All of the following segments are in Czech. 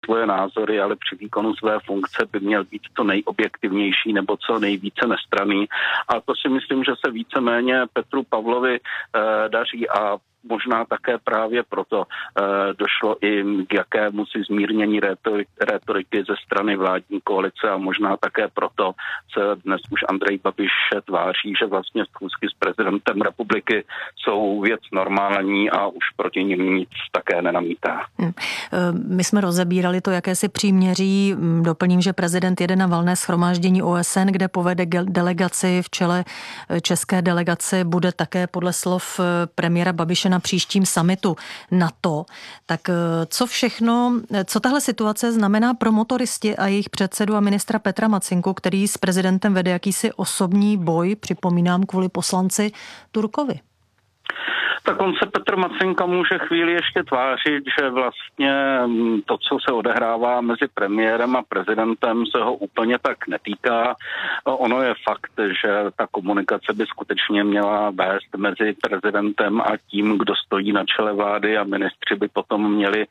svoje názory, ale při výkonu své funkce by měl být to nejobjektivnější nebo co nejvíce nestranný. A to si myslím, že se víceméně Petru Pavlovi daří a možná také právě proto došlo i k jakému si zmírnění rétoriky ze strany vládní koalice a možná také proto se dnes už Andrej Babiš tváří, že vlastně schůzky s prezidentem republiky jsou věc normální a už proti nim nic také nenamítá. My jsme rozebírali to jakési příměří. Doplním, že prezident jede na valné shromáždění OSN, kde povede delegaci. V čele české delegace bude také podle slov premiéra Babiše na příštím summitu NATO. Tak co tahle situace znamená pro motoristy a jejich předsedu a ministra Petra Macynku, který s prezidentem vede jakýsi osobní boj, připomínám, kvůli poslanci Turkovi? Tak on se Petr Macynka může chvíli ještě tvářit, že vlastně to, co se odehrává mezi premiérem a prezidentem, se ho úplně tak netýká. Ono je fakt, že ta komunikace by skutečně měla vést mezi prezidentem a tím, kdo stojí na čele vlády a ministři by potom měli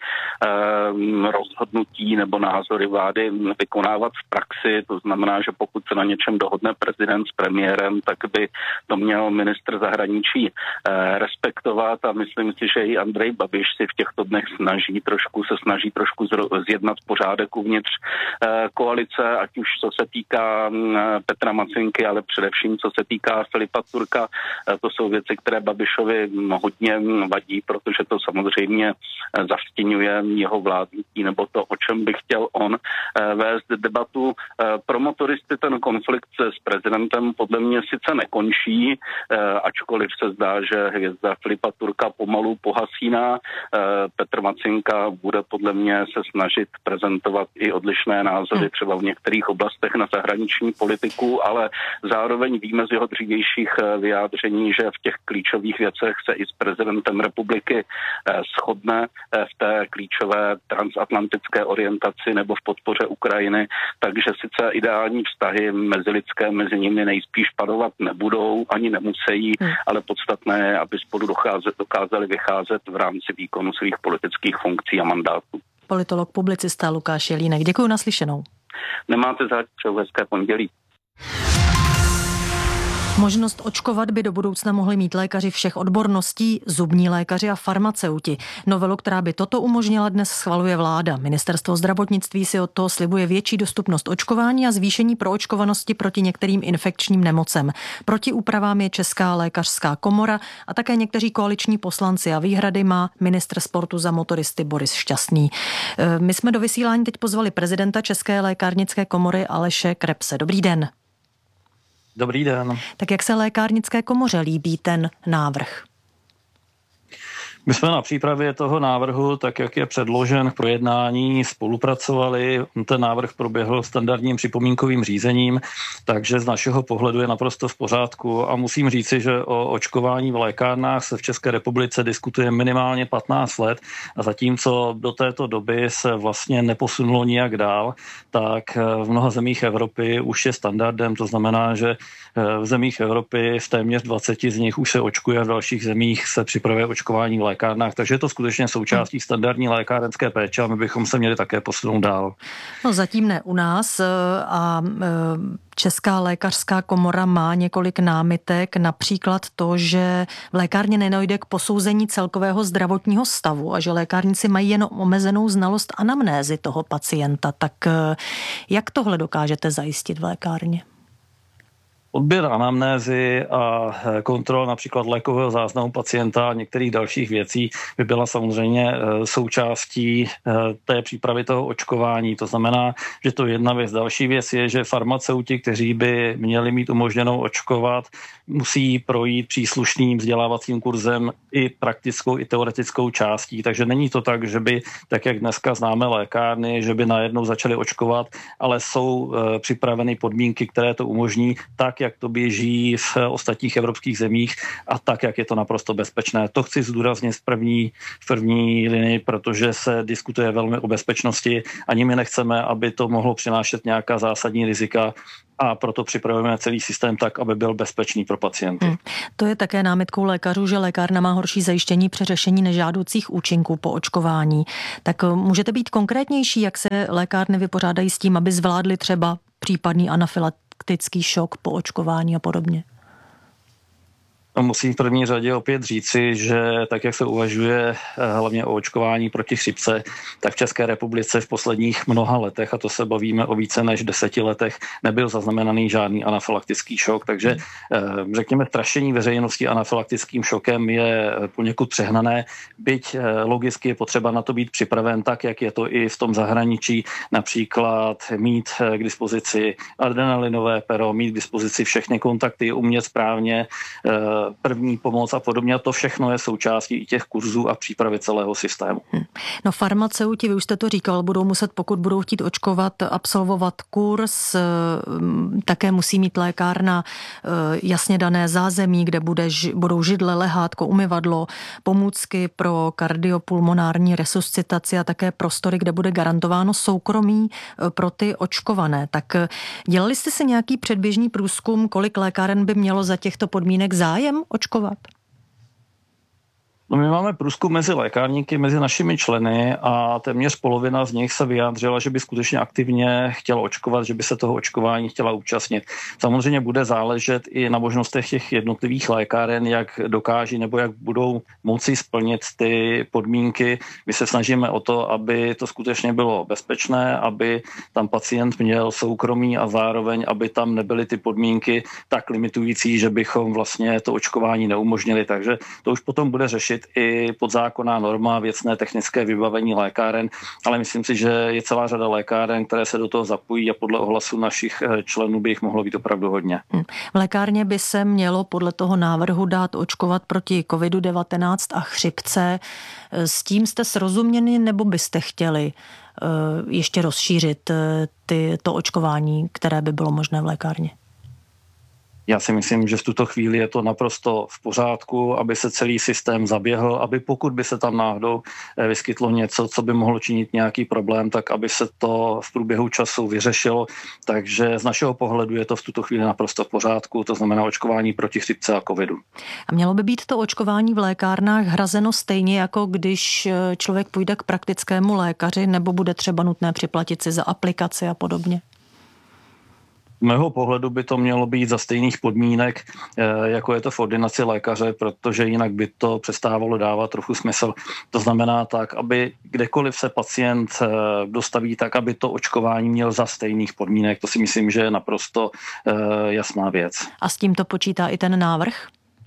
rozhodnutí nebo názory vlády vykonávat v praxi. To znamená, že pokud se na něčem dohodne prezident s premiérem, tak by to měl ministr zahraničí respektovat a myslím si, že i Andrej Babiš si v těchto dnech snaží trošku zjednat pořádek uvnitř koalice, ať už co se týká Petra Macynky, ale především co se týká Filipa Turka. To jsou věci, které Babišovi hodně vadí, protože to samozřejmě zastěňuje jeho vládnutí nebo to, o čem by chtěl on vést debatu. Pro motoristy ten konflikt s prezidentem podle mě sice nekončí, ačkoliv se zdá, že hvězda Filipa Turka pomalu pohasíná. Petr Macynka bude podle mě se snažit prezentovat i odlišné názory třeba v některých oblastech na zahraniční politiku, ale zároveň víme z jeho dřívějších vyjádření, že v těch klíčových věcech se i s prezidentem republiky shodne v té klíčové transatlantické orientaci nebo v podpoře Ukrajiny, takže sice ideální vztahy mezilidské mezi nimi nejspíš panovat nebudou, ani nemusí, ale podstatné je, aby spolu dokázali vycházet v rámci výkonu svých politických funkcí a mandátů. Politolog, publicista Lukáš Jelínek. Děkuji, naslyšenou. Nemáte zač, hezké pondělí. Možnost očkovat by do budoucna mohli mít lékaři všech odborností, zubní lékaři a farmaceuti. Novelu, která by toto umožnila, dnes schvaluje vláda. Ministerstvo zdravotnictví si od toho slibuje větší dostupnost očkování a zvýšení proočkovanosti proti některým infekčním nemocem. Proti úpravám je Česká lékařská komora a také někteří koaliční poslanci a výhrady má ministr sportu za motoristy Boris Šťastný. My jsme do vysílání teď pozvali prezidenta České lékárnické komory Aleše Krebse. Dobrý den. Dobrý den. Tak jak se lékárnické komoře líbí ten návrh? My jsme na přípravě toho návrhu, tak jak je předložen k projednání, spolupracovali. Ten návrh proběhl standardním připomínkovým řízením, takže z našeho pohledu je naprosto v pořádku. A musím říci, že o očkování v lékárnách se v České republice diskutuje minimálně 15 let a zatímco do této doby se vlastně neposunulo nijak dál, tak v mnoha zemích Evropy už je standardem. To znamená, že v zemích Evropy v téměř 20 z nich už se očkuje a v dalších zemích se připravuje očkování v lékárnách, takže je to skutečně součástí standardní lékárenské péče a my bychom se měli také posunout dál. No zatím ne u nás a Česká lékařská komora má několik námitek, například to, že v lékárně nedojde k posouzení celkového zdravotního stavu a že lékárníci mají jen omezenou znalost anamnézy toho pacienta. Tak jak tohle dokážete zajistit v lékárně? Odběr anamnézy a kontrola například lékového záznamu pacienta a některých dalších věcí by byla samozřejmě součástí té přípravy toho očkování. To znamená, že to je jedna věc. Další věc je, že farmaceuti, kteří by měli mít umožněnou očkovat, musí projít příslušným vzdělávacím kurzem i praktickou, i teoretickou částí. Takže není to tak, že by, tak jak dneska známe lékárny, že by najednou začaly očkovat, ale jsou připraveny podmínky, které to umožní tak, jak to běží v ostatních evropských zemích a tak, jak je to naprosto bezpečné. To chci zdůraznit v první linii, protože se diskutuje velmi o bezpečnosti. Ani my nechceme, aby to mohlo přinášet nějaká zásadní rizika, a proto připravujeme celý systém tak, aby byl bezpečný pro pacienty. To je také námitkou lékařů, že lékárna má horší zajištění při řešení nežádoucích účinků po očkování. Tak můžete být konkrétnější, jak se lékárny vypořádají s tím, aby zvládly třeba případný anafylaktický šok po očkování a podobně? Musím v první řadě opět říci, že tak, jak se uvažuje hlavně o očkování proti chřipce, tak v České republice v posledních mnoha letech, a to se bavíme o více než 10 letech, nebyl zaznamenaný žádný anafylaktický šok, takže řekněme strašení veřejnosti anafylaktickým šokem je poněkud přehnané, byť logicky je potřeba na to být připraven tak, jak je to i v tom zahraničí, například mít k dispozici adrenalinové pero, mít k dispozici všechny kontakty, umět správně první pomoc a podobně. A to všechno je součástí i těch kurzů a přípravy celého systému. No farmaceuti, vy už jste to říkal, budou muset, pokud budou chtít očkovat, absolvovat kurz, také musí mít lékárna jasně dané zázemí, kde budou židle, lehátko, umyvadlo, pomůcky pro kardiopulmonární resuscitaci a také prostory, kde bude garantováno soukromí pro ty očkované. Tak dělali jste si nějaký předběžný průzkum, kolik lékáren by mělo za těchto podmínek zájem očkovat? No, my máme průzkum mezi lékárníky, mezi našimi členy a téměř polovina z nich se vyjádřila, že by skutečně aktivně chtěla očkovat, že by se toho očkování chtěla účastnit. Samozřejmě bude záležet i na možnostech těch jednotlivých lékáren, jak dokáží nebo jak budou moci splnit ty podmínky. My se snažíme o to, aby to skutečně bylo bezpečné, aby tam pacient měl soukromí a zároveň, aby tam nebyly ty podmínky tak limitující, že bychom vlastně to očkování neumožnili. Takže to už potom bude řešit i podzákonná norma, věcné technické vybavení lékáren, ale myslím si, že je celá řada lékáren, které se do toho zapojí a podle ohlasu našich členů by jich mohlo být opravdu hodně. V lékárně by se mělo podle toho návrhu dát očkovat proti COVID-19 a chřipce. S tím jste srozuměni nebo byste chtěli ještě rozšířit to očkování, které by bylo možné v lékárně? Já si myslím, že v tuto chvíli je to naprosto v pořádku, aby se celý systém zaběhl, aby pokud by se tam náhodou vyskytlo něco, co by mohlo činit nějaký problém, tak aby se to v průběhu času vyřešilo. Takže z našeho pohledu je to v tuto chvíli naprosto v pořádku, to znamená očkování proti chřipce a covidu. A mělo by být to očkování v lékárnách hrazeno stejně, jako když člověk půjde k praktickému lékaři, nebo bude třeba nutné připlatit si za aplikaci a podobně? Z mého pohledu by to mělo být za stejných podmínek, jako je to v ordinaci lékaře, protože jinak by to přestávalo dávat trochu smysl. To znamená tak, aby kdekoliv se pacient dostaví, tak aby to očkování měl za stejných podmínek. To si myslím, že je naprosto jasná věc. A s tím to počítá i ten návrh?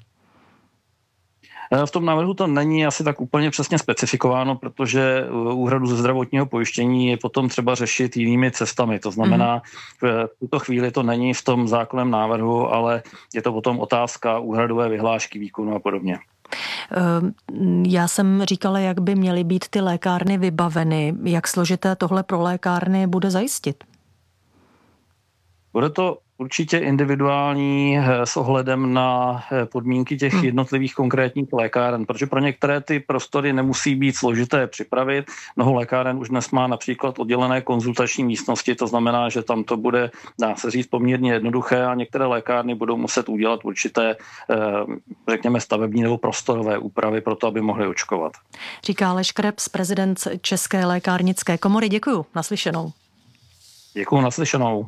V tom návrhu to není asi tak úplně přesně specifikováno, protože úhradu ze zdravotního pojištění je potom třeba řešit jinými cestami. To znamená, v tuto chvíli to není v tom zákonném návrhu, ale je to potom otázka úhradové vyhlášky výkonu a podobně. Já jsem říkala, jak by měly být ty lékárny vybaveny. Jak složité tohle pro lékárny bude zajistit? Bude to určitě individuální s ohledem na podmínky těch jednotlivých konkrétních lékáren, protože pro některé ty prostory nemusí být složité připravit. Mnoho lékáren už dnes má například oddělené konzultační místnosti, to znamená, že tam to bude, dá se říct, poměrně jednoduché a některé lékárny budou muset udělat určité, řekněme, stavební nebo prostorové úpravy pro to, aby mohly očkovat. Říká Aleš Krebs, prezident České lékárnické komory. Děkuju, naslyšenou. Děkuju, naslyšenou.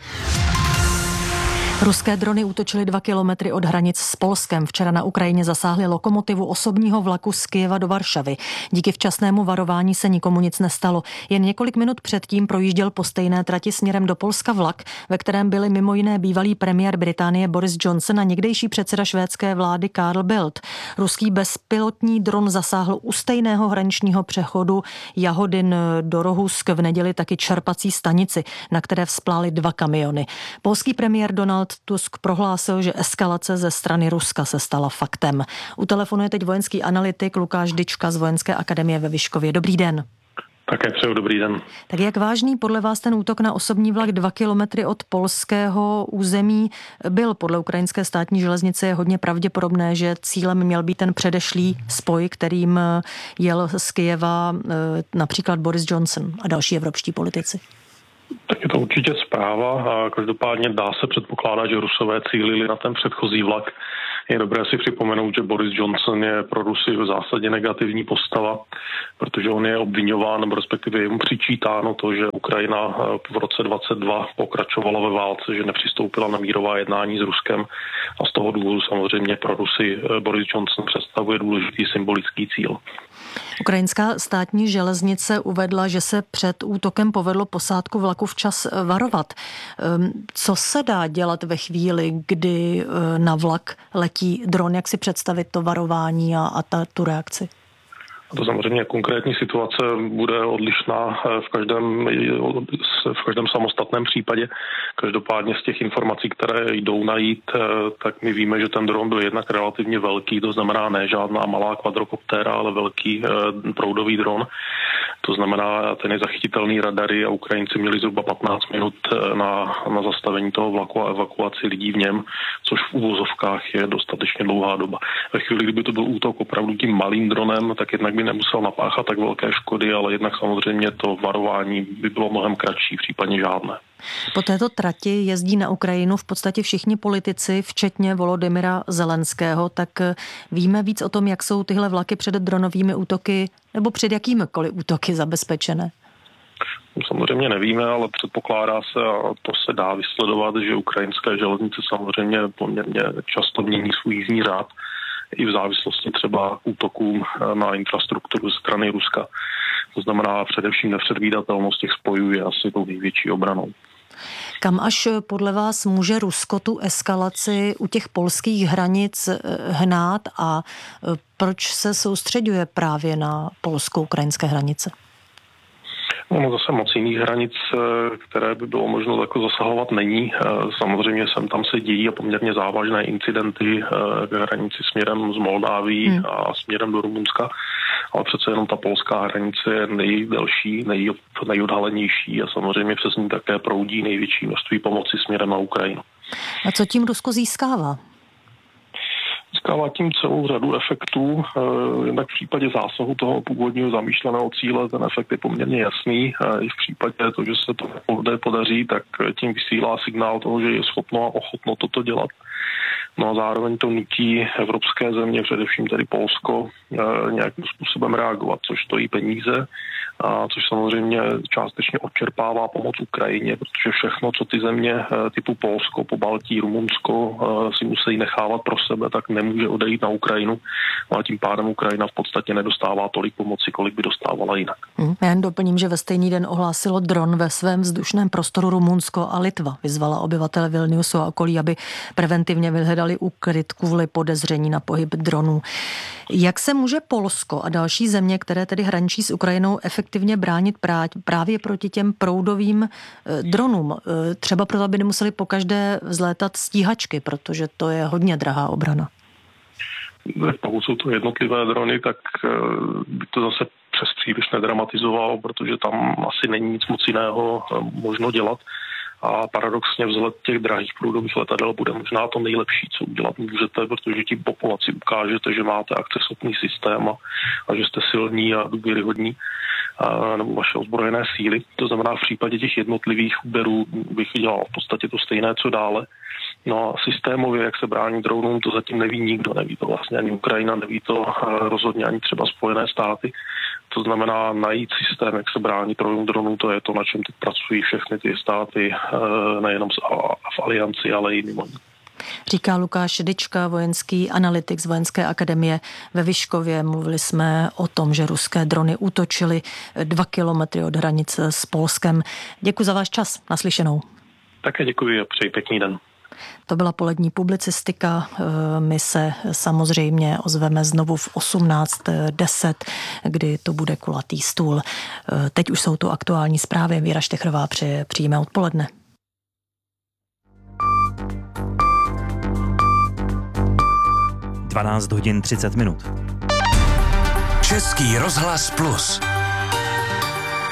Ruské drony útočily 2 kilometry od hranic s Polskem. Včera na Ukrajině zasáhly lokomotivu osobního vlaku z Kyjeva do Varšavy. Díky včasnému varování se nikomu nic nestalo. Jen několik minut předtím projížděl po stejné trati směrem do Polska vlak, ve kterém byli mimo jiné bývalý premiér Británie Boris Johnson a někdejší předseda švédské vlády Carl Bildt. Ruský bezpilotní dron zasáhl u stejného hraničního přechodu Jahodin do Rohusk v neděli taky čerpací stanici, na které vzplály 2 kamiony. Polský premiér Donald Tusk prohlásil, že eskalace ze strany Ruska se stala faktem. U telefonu je teď vojenský analytik Lukáš Dyčka z Vojenské akademie ve Vyškově. Dobrý den. Také přeju dobrý den. Tak jak vážný podle vás ten útok na osobní vlak 2 kilometry od polského území byl? Podle ukrajinské státní železnice je hodně pravděpodobné, že cílem měl být ten předešlý spoj, kterým jel z Kyjeva například Boris Johnson a další evropští politici. Tak je to určitě zpráva a každopádně dá se předpokládat, že Rusové cílili na ten předchozí vlak. Je dobré si připomenout, že Boris Johnson je pro Rusy v zásadě negativní postava, protože on je obviňován, nebo respektive je mu přičítáno to, že Ukrajina v roce 2022 pokračovala ve válce, že nepřistoupila na mírová jednání s Ruskem a z toho důvodu samozřejmě pro Rusy Boris Johnson představuje důležitý symbolický cíl. Ukrajinská státní železnice uvedla, že se před útokem povedlo posádku vlaku včas varovat. Co se dá dělat ve chvíli, kdy na vlak letí dron? Jak si představit to varování a tu reakci? To samozřejmě konkrétní situace bude odlišná v každém samostatném případě. Každopádně z těch informací, které jdou najít, tak my víme, že ten dron byl jednak relativně velký, to znamená ne žádná malá kvadrokoptéra, ale velký proudový dron. To znamená, ten je zachytitelný radary a Ukrajinci měli zhruba 15 minut na zastavení toho vlaku a evakuaci lidí v něm, což v uvozovkách je dostatečně dlouhá doba. Ve chvíli, kdyby to byl útok opravdu tím malým dronem, tak jednak by nemusel napáchat tak velké škody, ale jednak samozřejmě to varování by bylo mnohem kratší, případně žádné. Po této trati jezdí na Ukrajinu v podstatě všichni politici, včetně Volodymyra Zelenského, tak víme víc o tom, jak jsou tyhle vlaky před dronovými útoky nebo před jakýmikoliv útoky zabezpečené? Samozřejmě nevíme, ale předpokládá se, a to se dá vysledovat, že ukrajinské železnice samozřejmě poměrně často mění svůj jízdní řád i v závislosti třeba útokům na infrastrukturu ze strany Ruska. To znamená především nepředvídatelnost těch spojů je asi tou největší obranou. Kam až podle vás může Rusko tu eskalaci u těch polských hranic hnát a proč se soustřeďuje právě na polsko-ukrajinské hranice? No zase moc jiných hranic, které by bylo možno jako zasahovat, není. Samozřejmě tam se dějí a poměrně závažné incidenty k hranici směrem z Moldáví a směrem do Rumunska, ale přece jenom ta polská hranice je nejdelší, nejodhalenější a samozřejmě přes ní také proudí největší množství pomoci směrem na Ukrajinu. A co tím Rusko získává? Získává tím celou řadu efektů. Jednak v případě zásahu toho původního zamýšleného cíle ten efekt je poměrně jasný. I v případě toho, že se to podaří, tak tím vysílá signál toho, že je schopno a ochotno toto dělat. No a zároveň to nutí evropské země, především tedy Polsko, nějakým způsobem reagovat, což stojí peníze a což samozřejmě částečně odčerpává pomoc Ukrajině, protože všechno, co ty země typu Polsko, Pobaltí, Rumunsko si musí nechávat pro sebe, tak nemůže odejít na Ukrajinu. A tím pádem Ukrajina v podstatě nedostává tolik pomoci, kolik by dostávala jinak. Já jen doplním, že ve stejný den ohlásilo dron ve svém vzdušném prostoru Rumunsko a Litva. Vyzvala obyvatele Vilniusu a okolí, aby preventivně vyhledali úkryt kvůli podezření na pohyb dronů. Jak se může Polsko a další země, které tedy hraničí s Ukrajinou, efektivně bránit právě proti těm proudovým dronům? Třeba proto, aby nemuseli pokaždé vzlétat stíhačky, protože to je hodně drahá obrana. Pokud jsou to jednotlivé drony, tak by to zase přes příliš nedramatizovalo, protože tam asi není nic moc jiného možno dělat. A paradoxně vzhled těch drahých proudových letadel bude možná to nejlepší, co udělat můžete, protože tím populaci ukážete, že máte akceschopný systém a že jste silní a důvěryhodní nebo vaše ozbrojené síly. To znamená, v případě těch jednotlivých úderů bych dělal v podstatě to stejné, co dále. No a systémově, jak se brání dronům, to zatím neví nikdo. Neví to vlastně ani Ukrajina, neví to rozhodně ani třeba Spojené státy. To znamená najít systém, jak se brání dronům, to je to, na čem teď pracují všechny ty státy, nejenom v alianci, ale i mimo ní. Říká Lukáš Dyčka, vojenský analytik z Vojenské akademie ve Vyškově. Mluvili jsme o tom, že ruské drony útočily 2 kilometry od hranice s Polskem. Děkuji za váš čas. Naslyšenou. Také děkuji a přeji pěkný den. To byla polední publicistika. My se samozřejmě ozveme znovu v 18:10, kdy to bude kulatý stůl. Teď už jsou tu aktuální zprávy. Věra Štechrová přeje příjemné odpoledne. Dvanáct hodin 30 minut. Český rozhlas Plus.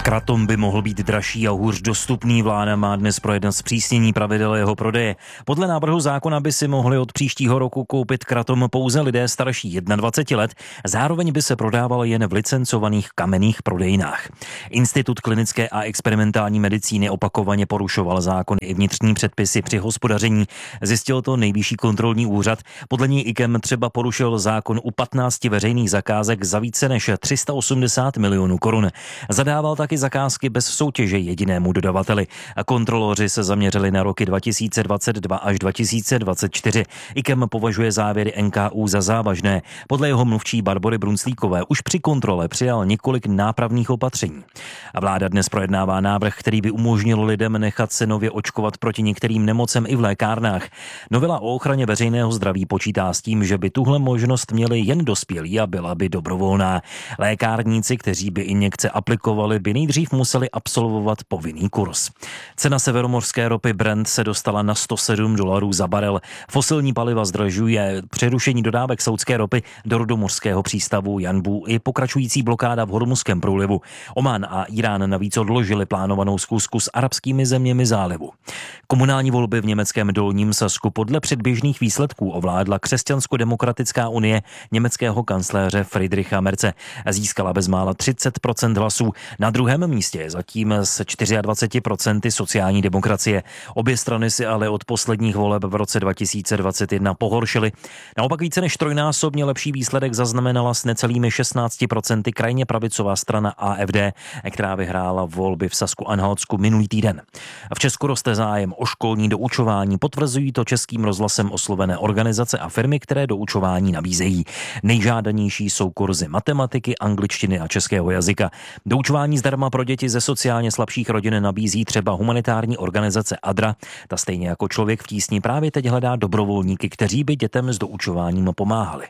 Kratom by mohl být dražší a hůř dostupný. Vláda má dnes projednat zpřísnění pravidel jeho prodeje. Podle návrhu zákona by si mohli od příštího roku koupit kratom pouze lidé starší 21 let, zároveň by se prodával jen v licencovaných kamenných prodejnách. Institut klinické a experimentální medicíny opakovaně porušoval zákony i vnitřní předpisy při hospodaření. Zjistil to Nejvyšší kontrolní úřad. Podle něj IKEM třeba porušil zákon u 15 veřejných zakázek za více než 380 milionů korun. Zadával taky zakázky bez soutěže jedinému dodavateli. A kontroloři se zaměřili na roky 2022 až 2024. IKEM považuje závěry NKÚ za závažné. Podle jeho mluvčí Barbory Brunclíkové už při kontrole přijal několik nápravných opatření. A vláda dnes projednává návrh, který by umožnil lidem nechat se nově očkovat proti některým nemocem i v lékárnách. Novela o ochraně veřejného zdraví počítá s tím, že by tuhle možnost měli jen dospělí a byla by dobrovolná. Lékárníci, kteří by injekce aplikovali, by nejdřív museli absolvovat povinný kurz. Cena severomořské ropy Brent se dostala na $107 za barel. Fosilní paliva zdražuje přerušení dodávek saudské ropy do rodomořského přístavu Janbu i pokračující blokáda v Hormuzském průlivu. Omán a Irán navíc odložili plánovanou schůzku s arabskými zeměmi zálivu. Komunální volby v německém Dolním Sasku podle předběžných výsledků ovládla Křesťansko-demokratická unie německého kancléře Friedricha Merze. Získala bezmála 30% hlasů. Na druhém místě je zatím s 24% sociální demokracie. Obě strany si ale od posledních voleb v roce 2021 pohoršily. Naopak více než trojnásobně lepší výsledek zaznamenala s necelými 16% krajně pravicová strana AfD, která vyhrála volby v Sasku-Anhaltsku minulý týden. V Česku roste zájem o školní doučování, potvrzují to Českým rozhlasem oslovené organizace a firmy, které doučování nabízejí. Nejžádanější jsou kurzy matematiky, angličtiny a českého jazyka. Doučování zdarma pro děti ze sociálně slabších rodin nabízí třeba humanitární organizace ADRA. Ta stejně jako Člověk v tísni právě teď hledá dobrovolníky, kteří by dětem s doučováním pomáhali.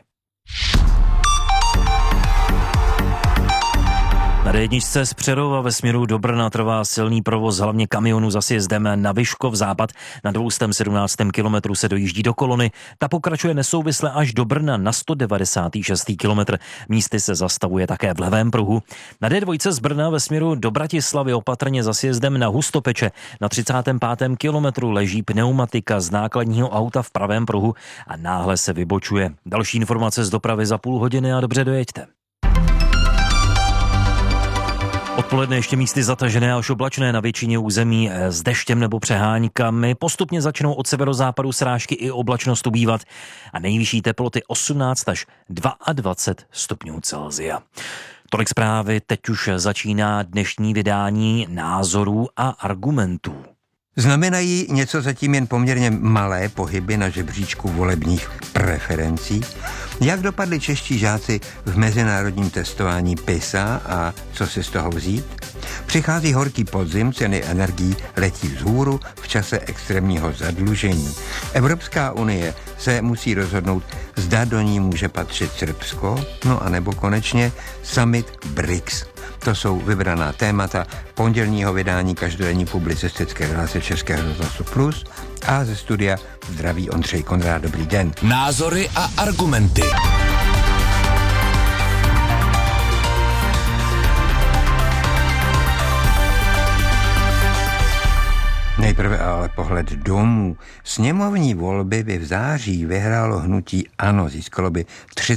Na D1 z Přerova ve směru do Brna trvá silný provoz hlavně kamionů za sjezdem na Vyškov západ. Na 217. kilometru se dojíždí do kolony. Ta pokračuje nesouvisle až do Brna na 196. kilometr. Místy se zastavuje také v levém pruhu. Na D2 z Brna ve směru do Bratislavy opatrně za sjezdem na Hustopeče. Na 35. kilometru leží pneumatika z nákladního auta v pravém pruhu a náhle se vybočuje. Další informace z dopravy za půl hodiny a dobře dojeďte. Odpoledne ještě místy zatažené až oblačné na většině území s deštěm nebo přeháňkami. Postupně začnou od severozápadu srážky i oblačnost ubývat a nejvyšší teploty 18 až 22 stupňů Celsia. Tolik zprávy, teď už začíná dnešní vydání Názorů a argumentů. Znamenají něco zatím jen poměrně malé pohyby na žebříčku volebních preferencí? Jak dopadli čeští žáci v mezinárodním testování PISA a co si z toho vzít? Přichází horký podzim, ceny energií letí vzhůru v čase extrémního zadlužení. Evropská unie se musí rozhodnout, zda do ní může patřit Srbsko, no a nebo konečně summit BRICS. To jsou vybraná témata pondělního vydání každodenní publicistické relace Českého rozhlasu Plus a ze studia zdraví Ondřej Konrád. Dobrý den. Názory a argumenty. Nejprve ale pohled domů. Sněmovní volby by v září vyhrálo hnutí ANO, získalo by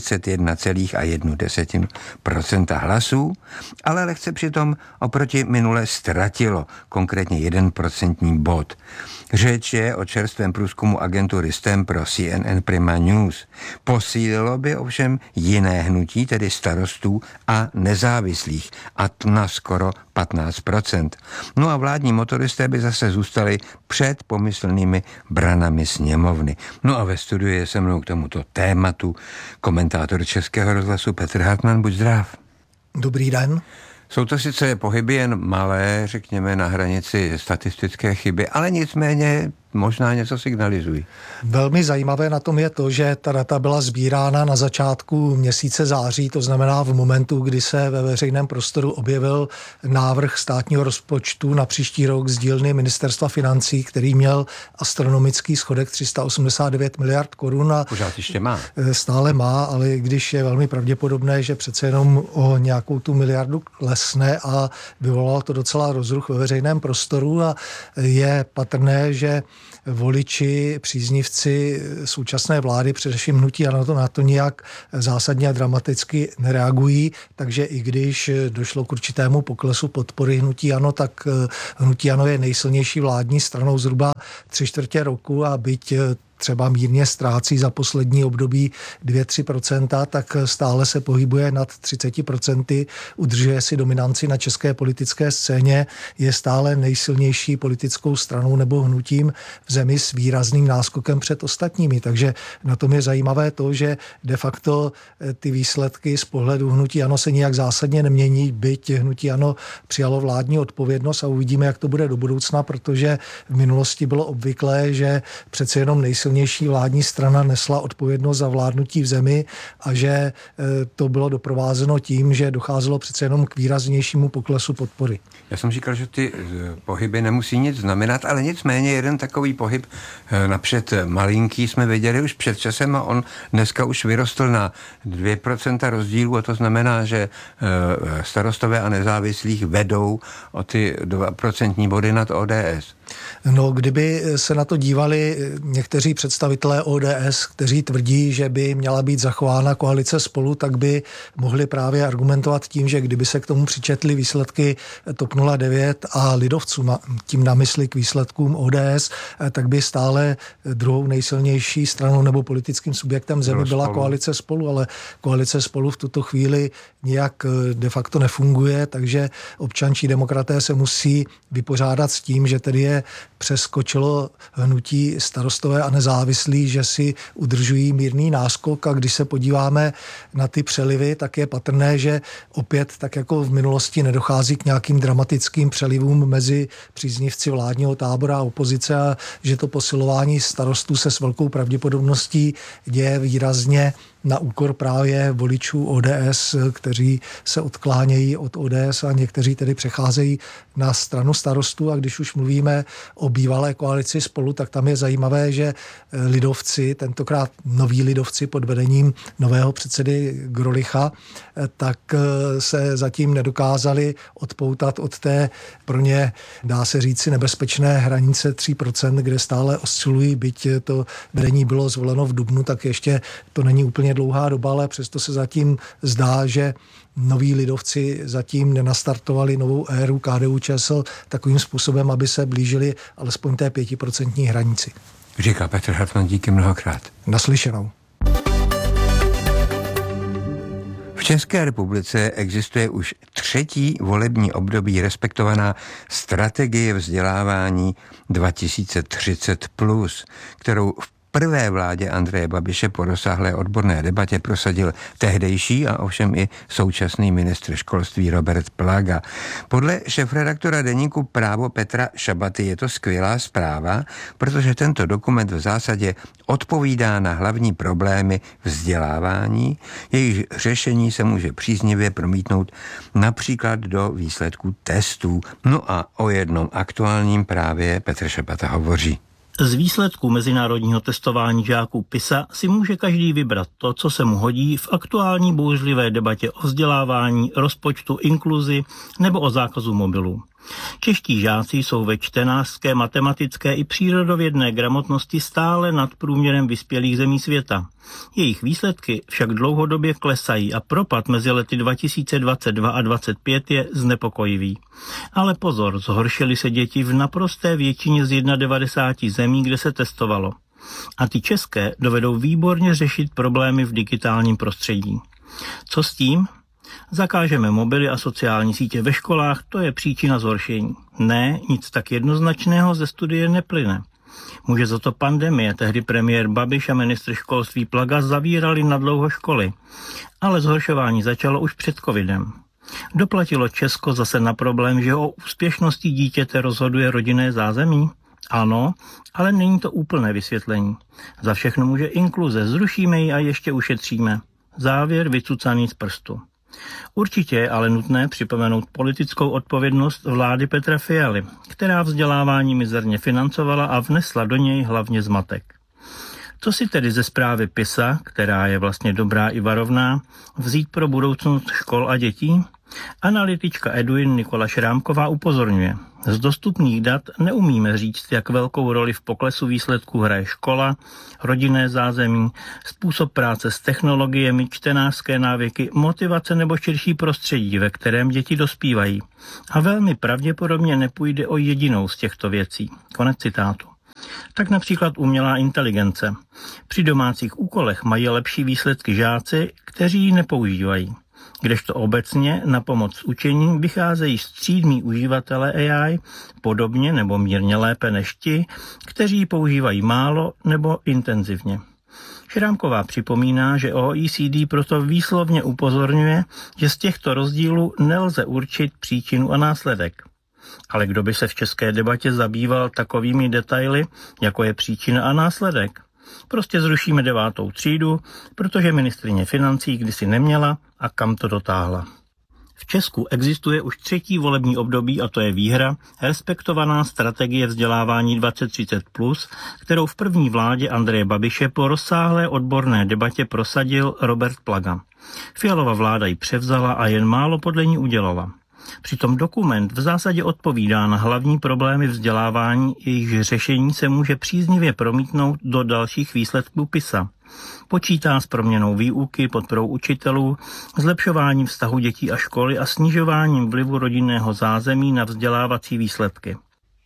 31,1% hlasů, ale lehce přitom oproti minule ztratilo, konkrétně 1% bod. Řeč je o čerstvém průzkumu agentury STEM pro CNN Prima News. Posílilo by ovšem jiné hnutí, tedy Starostů a nezávislých, a to na skoro 15%. No a vládní motoristé by zase zůstali před pomyslnými branami sněmovny. No a ve studiu je se mnou k tomuto tématu komentátor Českého rozhlasu Petr Hartmann. Buď zdrav. Dobrý den. Jsou to sice pohyby jen malé, řekněme, na hranici statistické chyby, ale nicméně možná něco signalizují. Velmi zajímavé na tom je to, že ta data byla sbírána na začátku měsíce září, to znamená v momentu, kdy se ve veřejném prostoru objevil návrh státního rozpočtu na příští rok z dílny Ministerstva financí, který měl astronomický schodek 389 miliard korun. A pořád ještě má. Stále má, ale když je velmi pravděpodobné, že přece jenom o nějakou tu miliardu klesne a vyvolalo to docela rozruch ve veřejném prostoru a je patrné, že voliči, příznivci současné vlády, především hnutí ANO, na to nijak zásadně a dramaticky nereagují, takže i když došlo k určitému poklesu podpory hnutí ANO, tak hnutí ANO je nejsilnější vládní stranou zhruba 3/4 roku a byť třeba mírně ztrácí za poslední období 2-3%, tak stále se pohybuje nad 30%, udržuje si dominanci na české politické scéně, je stále nejsilnější politickou stranou nebo hnutím v zemi s výrazným náskokem před ostatními. Takže na tom je zajímavé to, že de facto ty výsledky z pohledu hnutí ANO se nijak zásadně nemění, byť hnutí ANO přijalo vládní odpovědnost a uvidíme, jak to bude do budoucna, protože v minulosti bylo obvyklé, že přece jenom nejsilnější vládní strana nesla odpovědnost za vládnutí v zemi a že to bylo doprovázeno tím, že docházelo přece jenom k výraznějšímu poklesu podpory. Já jsem říkal, že ty pohyby nemusí nic znamenat, ale nicméně jeden takový pohyb napřed malinký jsme viděli už před časem a on dneska už vyrostl na 2% rozdílu a to znamená, že starostové a nezávislých vedou o ty 2% body nad ODS. No, kdyby se na to dívali někteří představitelé ODS, kteří tvrdí, že by měla být zachována koalice Spolu, tak by mohli právě argumentovat tím, že kdyby se k tomu přičetly výsledky TOP 09 a lidovců, tím na mysli k výsledkům ODS, tak by stále druhou nejsilnější stranou nebo politickým subjektem zemi byla koalice Spolu, ale koalice Spolu v tuto chvíli nijak de facto nefunguje, takže občanští demokraté se musí vypořádat s tím, že tedy je přeskočilo hnutí Starostové a nezávislí, že si udržují mírný náskok a když se podíváme na ty přelivy, tak je patrné, že opět tak jako v minulosti nedochází k nějakým dramatickým přelivům mezi příznivci vládního tábora a opozice a že to posilování Starostů se s velkou pravděpodobností děje výrazně na úkor právě voličů ODS, kteří se odklánějí od ODS a někteří tedy přecházejí na stranu Starostů. A když už mluvíme o bývalé koalici Spolu, tak tam je zajímavé, že lidovci, tentokrát noví lidovci pod vedením nového předsedy Grolicha, tak se zatím nedokázali odpoutat od té pro ně, dá se říci, nebezpečné hranice 3%, kde stále oscilují, byť to vedení bylo zvoleno v dubnu, tak ještě to není úplně dlouhá doba, ale přesto se zatím zdá, že noví lidovci zatím nenastartovali novou éru KDU-ČSL takovým způsobem, aby se blížili alespoň té 5% hranici. Říká Petr Hartmann, díky mnohokrát. Naslyšenou. V České republice existuje už 3. volební období respektovaná strategie vzdělávání 2030+, kterou v prvé vládě Andreje Babiše po rozsáhlé odborné debatě prosadil tehdejší a ovšem i současný ministr školství Robert Plaga. Podle šéfredaktora deníku Právo Petra Šabaty je to skvělá zpráva, protože tento dokument v zásadě odpovídá na hlavní problémy vzdělávání, jejich řešení se může příznivě promítnout například do výsledků testů. No a o jednom aktuálním právě Petr Šabata hovoří. Z výsledků mezinárodního testování žáků PISA si může každý vybrat to, co se mu hodí v aktuální bouřlivé debatě o vzdělávání, rozpočtu, inkluzi nebo o zákazu mobilů. Čeští žáci jsou ve čtenářské, matematické i přírodovědné gramotnosti stále nad průměrem vyspělých zemí světa. Jejich výsledky však dlouhodobě klesají a propad mezi lety 2022 a 2025 je znepokojivý. Ale pozor, zhoršily se děti v naprosté většině z 91 zemí, kde se testovalo. A ty české dovedou výborně řešit problémy v digitálním prostředí. Co s tím? Zakážeme mobily a sociální sítě ve školách, to je příčina zhoršení. Ne, nic tak jednoznačného ze studie neplyne. Může za to pandemie, tehdy premiér Babiš a ministr školství Plaga zavírali nadlouho školy. Ale zhoršování začalo už před covidem. Doplatilo Česko zase na problém, že o úspěšnosti dítěte rozhoduje rodinné zázemí? Ano, ale není to úplné vysvětlení. Za všechno může inkluze, zrušíme ji a ještě ušetříme. Závěr vycucaný z prstu. Určitě je ale nutné připomenout politickou odpovědnost vlády Petra Fialy, která vzdělávání mizerně financovala a vnesla do něj hlavně zmatek. Co si tedy ze zprávy PISA, která je vlastně dobrá i varovná, vzít pro budoucnost škol a dětí? Analytička Eduin Nikola Šrámková upozorňuje. Z dostupných dat neumíme říct, jak velkou roli v poklesu výsledků hraje škola, rodinné zázemí, způsob práce s technologiemi, čtenářské návyky, motivace nebo širší prostředí, ve kterém děti dospívají. A velmi pravděpodobně nepůjde o jedinou z těchto věcí. Konec citátu. Tak například umělá inteligence. Při domácích úkolech mají lepší výsledky žáci, kteří ji nepoužívají. Kdežto obecně na pomoc s učením vycházejí střídmí uživatelé AI podobně nebo mírně lépe než ti, kteří ji používají málo nebo intenzivně. Šrámková připomíná, že OECD proto výslovně upozorňuje, že z těchto rozdílů nelze určit příčinu a následek. Ale kdo by se v české debatě zabýval takovými detaily, jako je příčina a následek? Prostě zrušíme 9. třídu, protože ministryně financí kdysi neměla a kam to dotáhla. V Česku existuje už 3. volební období a to je výhra, respektovaná strategie vzdělávání 2030+, kterou v první vládě Andreje Babiše po rozsáhlé odborné debatě prosadil Robert Plaga. Fialova vláda ji převzala a jen málo podle ní udělala. Přitom dokument v zásadě odpovídá na hlavní problémy vzdělávání, jejichž řešení se může příznivě promítnout do dalších výsledků PISA. Počítá s proměnou výuky, podporou učitelů, zlepšováním vztahu dětí a školy a snižováním vlivu rodinného zázemí na vzdělávací výsledky.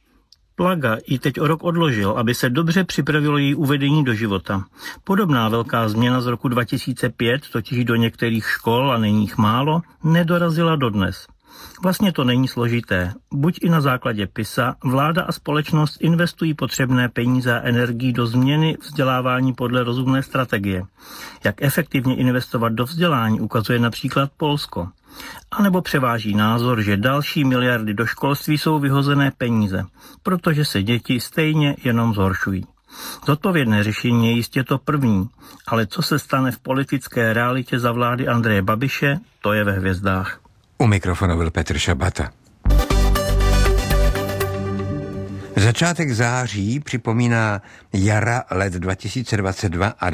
Plaga ji teď o rok odložil, aby se dobře připravilo její uvedení do života. Podobná velká změna z roku 2005, totiž do některých škol, a není jich málo, nedorazila dodnes. Vlastně to není složité. Buď i na základě PISA vláda a společnost investují potřebné peníze a energii do změny vzdělávání podle rozumné strategie. Jak efektivně investovat do vzdělání ukazuje například Polsko. A nebo převáží názor, že další miliardy do školství jsou vyhozené peníze, protože se děti stejně jenom zhoršují. Zodpovědné řešení je jistě to první, ale co se stane v politické realitě za vlády Andreje Babiše, to je ve hvězdách. U mikrofonu byl Petr Šabata. Začátek září připomíná jara let 2022 a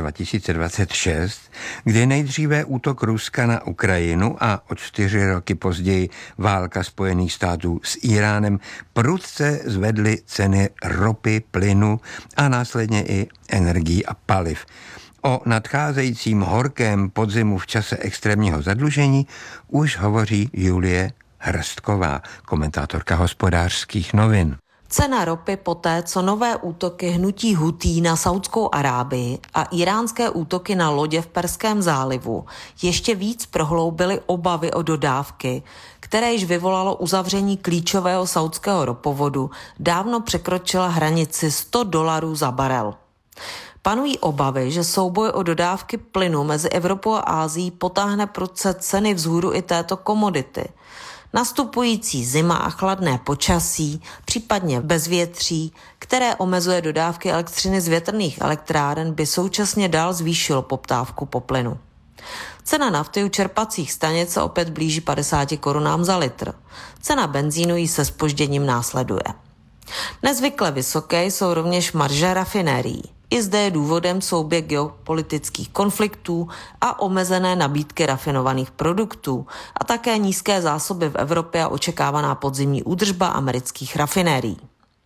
2026, kdy nejdříve útok Ruska na Ukrajinu a o 4 roky později válka Spojených států s Iránem prudce zvedly ceny ropy, plynu a následně i energií a paliv. O nadcházejícím horkém podzimu v čase extrémního zadlužení už hovoří Julie Hrstková, komentátorka Hospodářských novin. Cena ropy poté, co nové útoky hnutí Hutí na Saudskou Arábii a iránské útoky na lodě v Perském zálivu ještě víc prohloubily obavy o dodávky, které již vyvolalo uzavření klíčového saudského ropovodu, dávno překročila hranici $100 za barel. Panují obavy, že souboj o dodávky plynu mezi Evropou a Ázií potáhne prudce ceny vzhůru i této komodity. Nastupující zima a chladné počasí, případně bezvětří, které omezuje dodávky elektřiny z větrných elektráren, by současně dál zvýšilo poptávku po plynu. Cena nafty u čerpacích stanic se opět blíží 50 korunám za litr. Cena benzínu jí se zpožděním následuje. Nezvykle vysoké jsou rovněž marže rafinérií. I zde je důvodem souběh geopolitických konfliktů a omezené nabídky rafinovaných produktů a také nízké zásoby v Evropě a očekávaná podzimní údržba amerických rafinérií.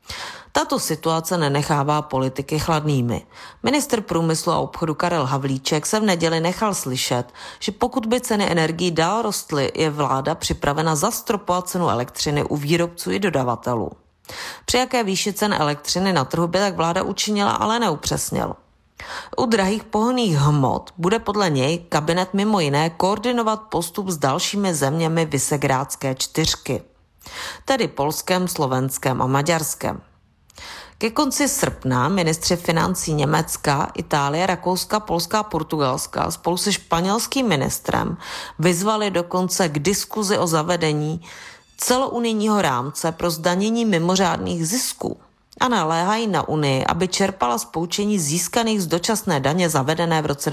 Tato situace nenechává politiky chladnými. Ministr průmyslu a obchodu Karel Havlíček se v neděli nechal slyšet, že pokud by ceny energií dál rostly, je vláda připravena zastropovat cenu elektřiny u výrobců i dodavatelů. Při jaké výši cen elektřiny na trhu by tak vláda učinila, ale neupřesnil. U drahých pohonných hmot bude podle něj kabinet mimo jiné koordinovat postup s dalšími zeměmi Visegrádské čtyřky, tedy Polskem, Slovenskem a Maďarskem. Ke konci srpna ministři financí Německa, Itálie, Rakouska, Polska a Portugalska spolu se španělským ministrem vyzvali dokonce k diskuzi o zavedení celounijního rámce pro zdanění mimořádných zisků. a naléhají na Unii, aby čerpala z poučení získaných z dočasné daně zavedené v roce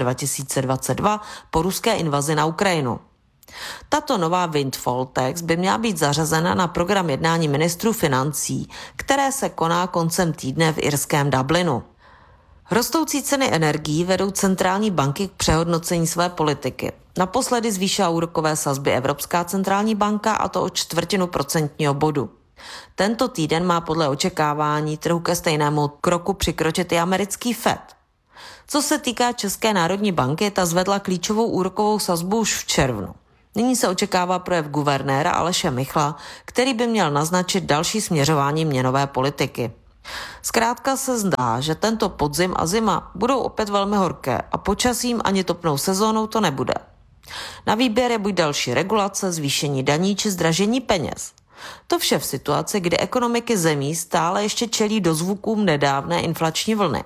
2022 po ruské invazi na Ukrajinu. Tato nová windfall tax by měla být zařazena na program jednání ministrů financí, které se koná koncem týdne v irském Dublinu. Rostoucí ceny energií vedou centrální banky k přehodnocení své politiky. Naposledy zvýšila úrokové sazby Evropská centrální banka, a to o 0,25 procentního bodu. Tento týden má podle očekávání trhu ke stejnému kroku přikročit i americký Fed. Co se týká České národní banky, ta zvedla klíčovou úrokovou sazbu už v červnu. Nyní se očekává projev guvernéra Aleše Michla, který by měl naznačit další směřování měnové politiky. Zkrátka se zdá, že tento podzim a zima budou opět velmi horké a počasím ani topnou sezónou to nebude. Na výběr je buď další regulace, zvýšení daní či zdražení peněz. To vše v situaci, kdy ekonomiky zemí stále ještě čelí dozvukům nedávné inflační vlny.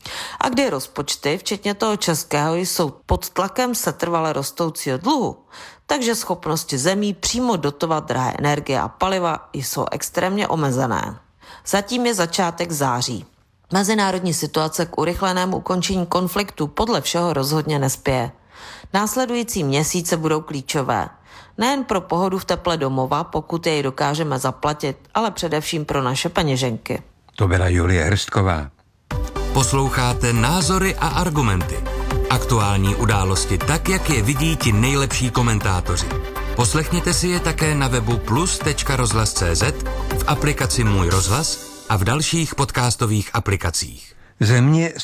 A kdy rozpočty, včetně toho českého, jsou pod tlakem setrvale rostoucího dluhu, takže schopnosti zemí přímo dotovat drahé energie a paliva jsou extrémně omezené. Zatím je začátek září. Mezinárodní situace k urychlenému ukončení konfliktu podle všeho rozhodně nespěje. Následující měsíce budou klíčové. Nejen pro pohodu v teple domova, pokud jej dokážeme zaplatit, ale především pro naše peněženky. To byla Julie Hrstková. Posloucháte Názory a argumenty. Aktuální události tak, jak je vidí ti nejlepší komentátoři. Poslechněte si je také na webu plus.rozhlas.cz, v aplikaci Můj rozhlas a v dalších podcastových aplikacích. Země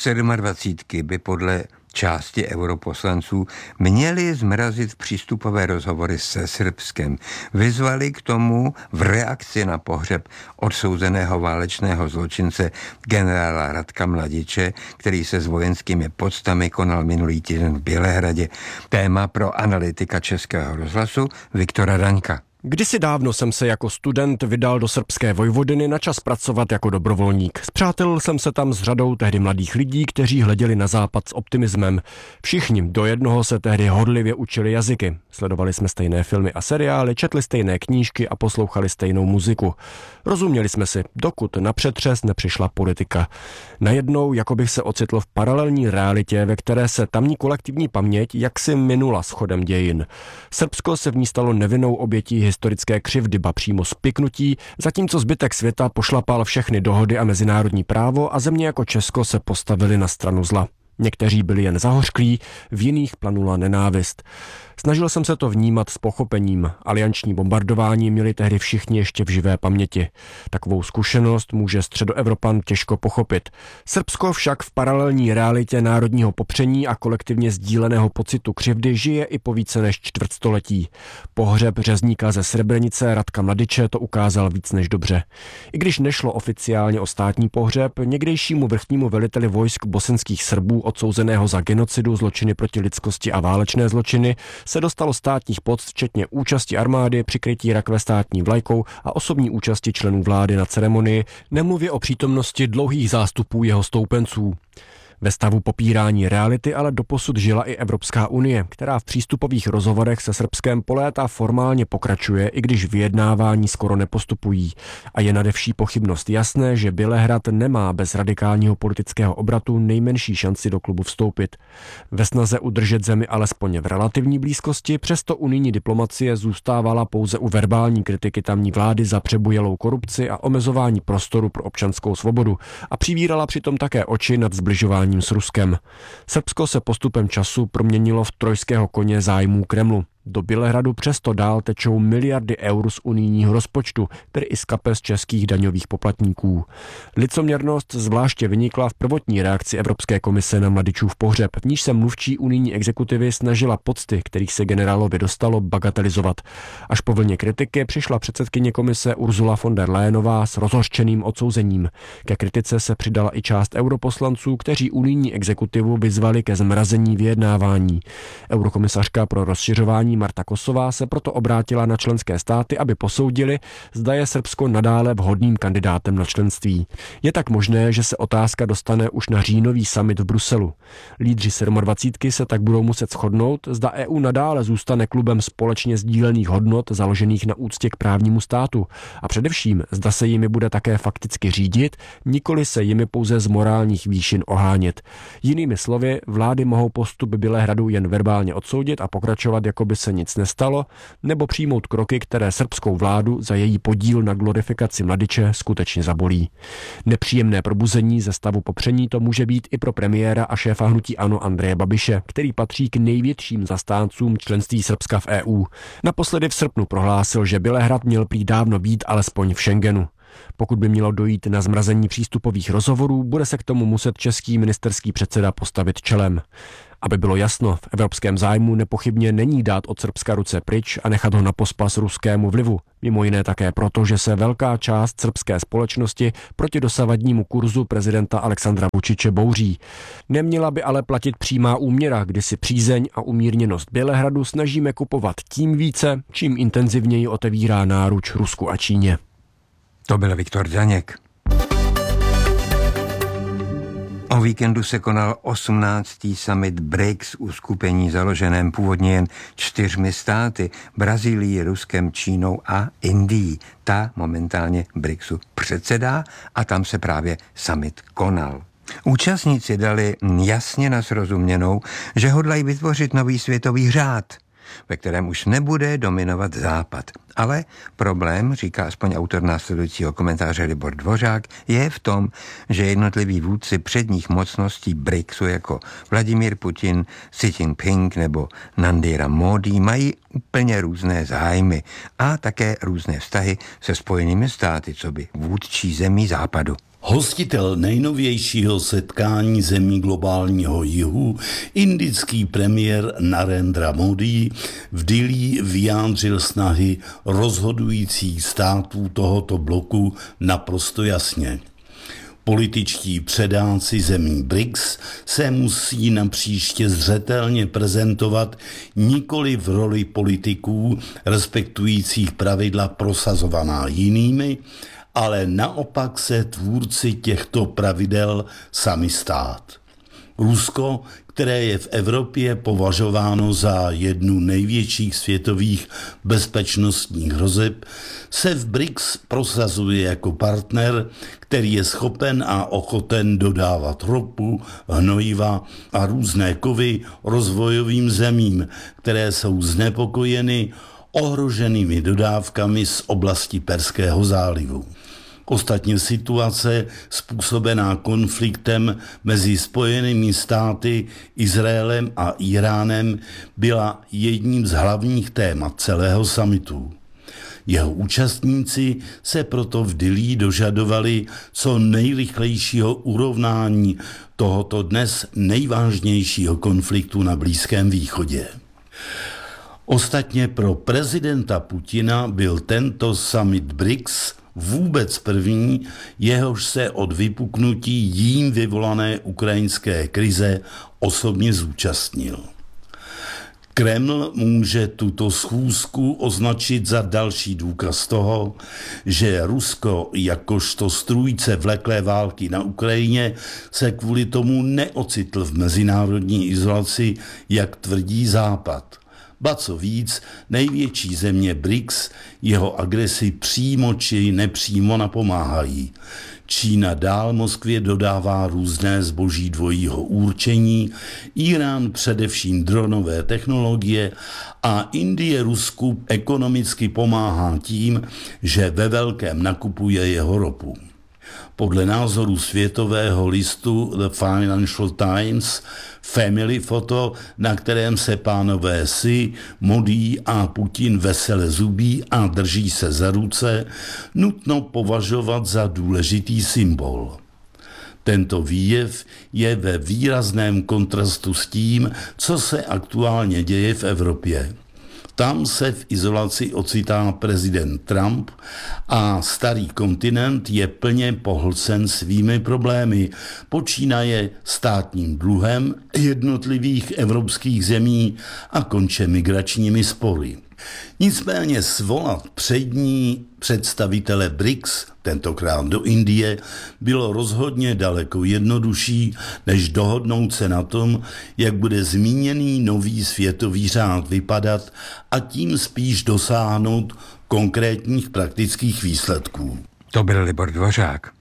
27 by podle části europoslanců měli zmrazit přístupové rozhovory se Srbskem. Vyzvali k tomu v reakci na pohřeb odsouzeného válečného zločince generála Radka Mladiče, který se s vojenskými podstami konal minulý týden v Bělehradě. Téma pro analytika Českého rozhlasu Viktora Daňka. Kdysi dávno jsem se jako student vydal do srbské Vojvodiny na čas pracovat jako dobrovolník. Spřátelil jsem se tam s řadou tehdy mladých lidí, kteří hleděli na západ s optimismem. Všichni do jednoho se tehdy hodlivě učili jazyky. Sledovali jsme stejné filmy a seriály, četli stejné knížky a poslouchali stejnou muziku. Rozuměli jsme si, dokud na přetřes nepřišla politika. Najednou jako bych se ocitl v paralelní realitě, ve které se tamní kolektivní paměť jaksi minula s chodem dějin. Srbsko se v ní stalo nevinnou obětí historické křivdy, ba přímo spiknutí, zatímco zbytek světa pošlapal všechny dohody a mezinárodní právo a země jako Česko se postavili na stranu zla. Někteří byli jen zahořklí, v jiných planula nenávist. Snažil jsem se to vnímat s pochopením. Alianční bombardování měli tehdy všichni ještě v živé paměti. Takovou zkušenost může Středoevropan těžko pochopit. Srbsko však v paralelní realitě národního popření a kolektivně sdíleného pocitu křivdy žije i po více než čtvrtstoletí. Pohřeb řezníka ze Srebrenice Radka Mladiče to ukázal víc než dobře. I když nešlo oficiálně o státní pohřeb, někdejšímu vrchnímu veliteli vojsk bosenských Srbů odsouzeného za genocidu, zločiny proti lidskosti a válečné zločiny se dostalo státních poct, včetně účasti armády, přikrytí rakve státní vlajkou a osobní účasti členů vlády na ceremonii, nemluvě o přítomnosti dlouhých zástupů jeho stoupenců. Ve stavu popírání reality ale doposud žila i Evropská unie, která v přístupových rozhovorech se Srbskem po léta formálně pokračuje, i když vyjednávání skoro nepostupují. A je nade vší pochybnost jasné, že Bělehrad nemá bez radikálního politického obratu nejmenší šanci do klubu vstoupit. Ve snaze udržet zemi alespoň v relativní blízkosti, přesto unijní diplomacie zůstávala pouze u verbální kritiky tamní vlády za přebujelou korupci a omezování prostoru pro občanskou svobodu a přivírala přitom také oči nad zbližováním s Ruskem. Srbsko se postupem času proměnilo v trojského koně zájmů Kremlu. Do Bělehradu přesto dál tečou miliardy eur z unijního rozpočtu, tedy i z kapes českých daňových poplatníků. Licoměrnost zvláště vynikla v prvotní reakci Evropské komise na Mladičův pohřeb, v níž se mluvčí unijní exekutivy snažila pocty, kterých se generálovi dostalo, bagatelizovat. Až po vlně kritiky přišla předsedkyně komise Ursula von der Leyenová s rozhořčeným odsouzením. Ke kritice se přidala i část europoslanců, kteří unijní exekutivu vyzvali ke zmrazení vyjednávání. Eurokomisařka pro rozšiřování vydání Marta Kosová se proto obrátila na členské státy, aby posoudili, zda je Srbsko nadále vhodným kandidátem na členství. Je tak možné, že se otázka dostane už na říjnový summit v Bruselu. Lídři 27 se tak budou muset shodnout, zda EU nadále zůstane klubem společně sdílených hodnot založených na úctě k právnímu státu a především, zda se jimi bude také fakticky řídit, nikoli se jimi pouze z morálních výšin ohánět. Jinými slovy, vlády mohou postup Bělehradu jen verbálně odsoudit a pokračovat, jako by se nic nestalo, nebo přijmout kroky, které srbskou vládu za její podíl na glorifikaci Mladiče skutečně zabolí. Nepříjemné probuzení ze stavu popření to může být i pro premiéra a šéfa hnutí ANO Andreje Babiše, který patří k největším zastáncům členství Srbska v EU. Naposledy v srpnu prohlásil, že Bělehrad měl prý dávno být alespoň v Schengenu. Pokud by mělo dojít na zmrazení přístupových rozhovorů, bude se k tomu muset český ministerský předseda postavit čelem. Aby bylo jasno, v evropském zájmu nepochybně není dát od Srbska ruce pryč a nechat ho na pospas ruskému vlivu. Mimo jiné také proto, že se velká část srbské společnosti proti dosavadnímu kurzu prezidenta Alexandra Vučiče bouří. Neměla by ale platit přímá úměra, kdy si přízeň a umírněnost Bělehradu snažíme kupovat tím více, čím intenzivněji otevírá náruč Rusku a Číně. To byl Viktor Daněk. O víkendu se konal 18. summit BRICS, uskupení založeném původně jen 4 státy, Brazílií, Ruskem, Čínou a Indií. Ta momentálně BRICSu předsedá a tam se právě summit konal. Účastníci dali jasně na srozuměnou, že hodlají vytvořit nový světový řád, ve kterém už nebude dominovat Západ. Ale problém, říká aspoň autor následujícího komentáře Libor Dvořák, je v tom, že jednotliví vůdci předních mocností BRICSu jako Vladimír Putin, Xi Jinping nebo Narendra Modi mají úplně různé zájmy a také různé vztahy se Spojenými státy, coby vůdčí zemí Západu. Hostitel nejnovějšího setkání zemí globálního jihu, indický premiér Narendra Modi, v Dillí vyjádřil snahy rozhodujících států tohoto bloku naprosto jasně. Političtí předáci zemí BRICS se musí napříště zřetelně prezentovat nikoli v roli politiků respektujících pravidla prosazovaná jinými, ale naopak se tvůrci těchto pravidel sami stát. Rusko, které je v Evropě považováno za jednu největších světových bezpečnostních hrozeb, se v BRICS prosazuje jako partner, který je schopen a ochoten dodávat ropu, hnojiva a různé kovy rozvojovým zemím, které jsou znepokojeny ohroženými dodávkami z oblasti Perského zálivu. Ostatně situace způsobená konfliktem mezi Spojenými státy, Izraelem a Iránem byla jedním z hlavních témat celého summitu. Jeho účastníci se proto v Dillí dožadovali co nejrychlejšího urovnání tohoto dnes nejvážnějšího konfliktu na Blízkém východě. Ostatně pro prezidenta Putina byl tento summit BRICS vůbec první, jehož se od vypuknutí jím vyvolané ukrajinské krize osobně zúčastnil. Kreml může tuto schůzku označit za další důkaz toho, že Rusko jakožto strůjce vleklé války na Ukrajině se kvůli tomu neocitl v mezinárodní izolaci, jak tvrdí Západ. Ba co víc, největší země BRICS jeho agresi přímo či nepřímo napomáhají. Čína dál Moskvě dodává různé zboží dvojího určení, Irán především dronové technologie a Indie Rusku ekonomicky pomáhá tím, že ve velkém nakupuje jeho ropu. Podle názoru světového listu The Financial Times Family Photo, na kterém se pánové Xi, Modi a Putin vesele zubí a drží se za ruce, nutno považovat za důležitý symbol. Tento výjev je ve výrazném kontrastu s tím, co se aktuálně děje v Evropě. Tam se v izolaci ocitá prezident Trump a starý kontinent je plně pohlcen svými problémy. Počínaje státním dluhem jednotlivých evropských zemí a konče migračními spory. Nicméně svolat přední představitele BRICS, tentokrát do Indie, bylo rozhodně daleko jednodušší, než dohodnout se na tom, jak bude zmíněný nový světový řád vypadat a tím spíš dosáhnout konkrétních praktických výsledků. To byl Libor Dvořák.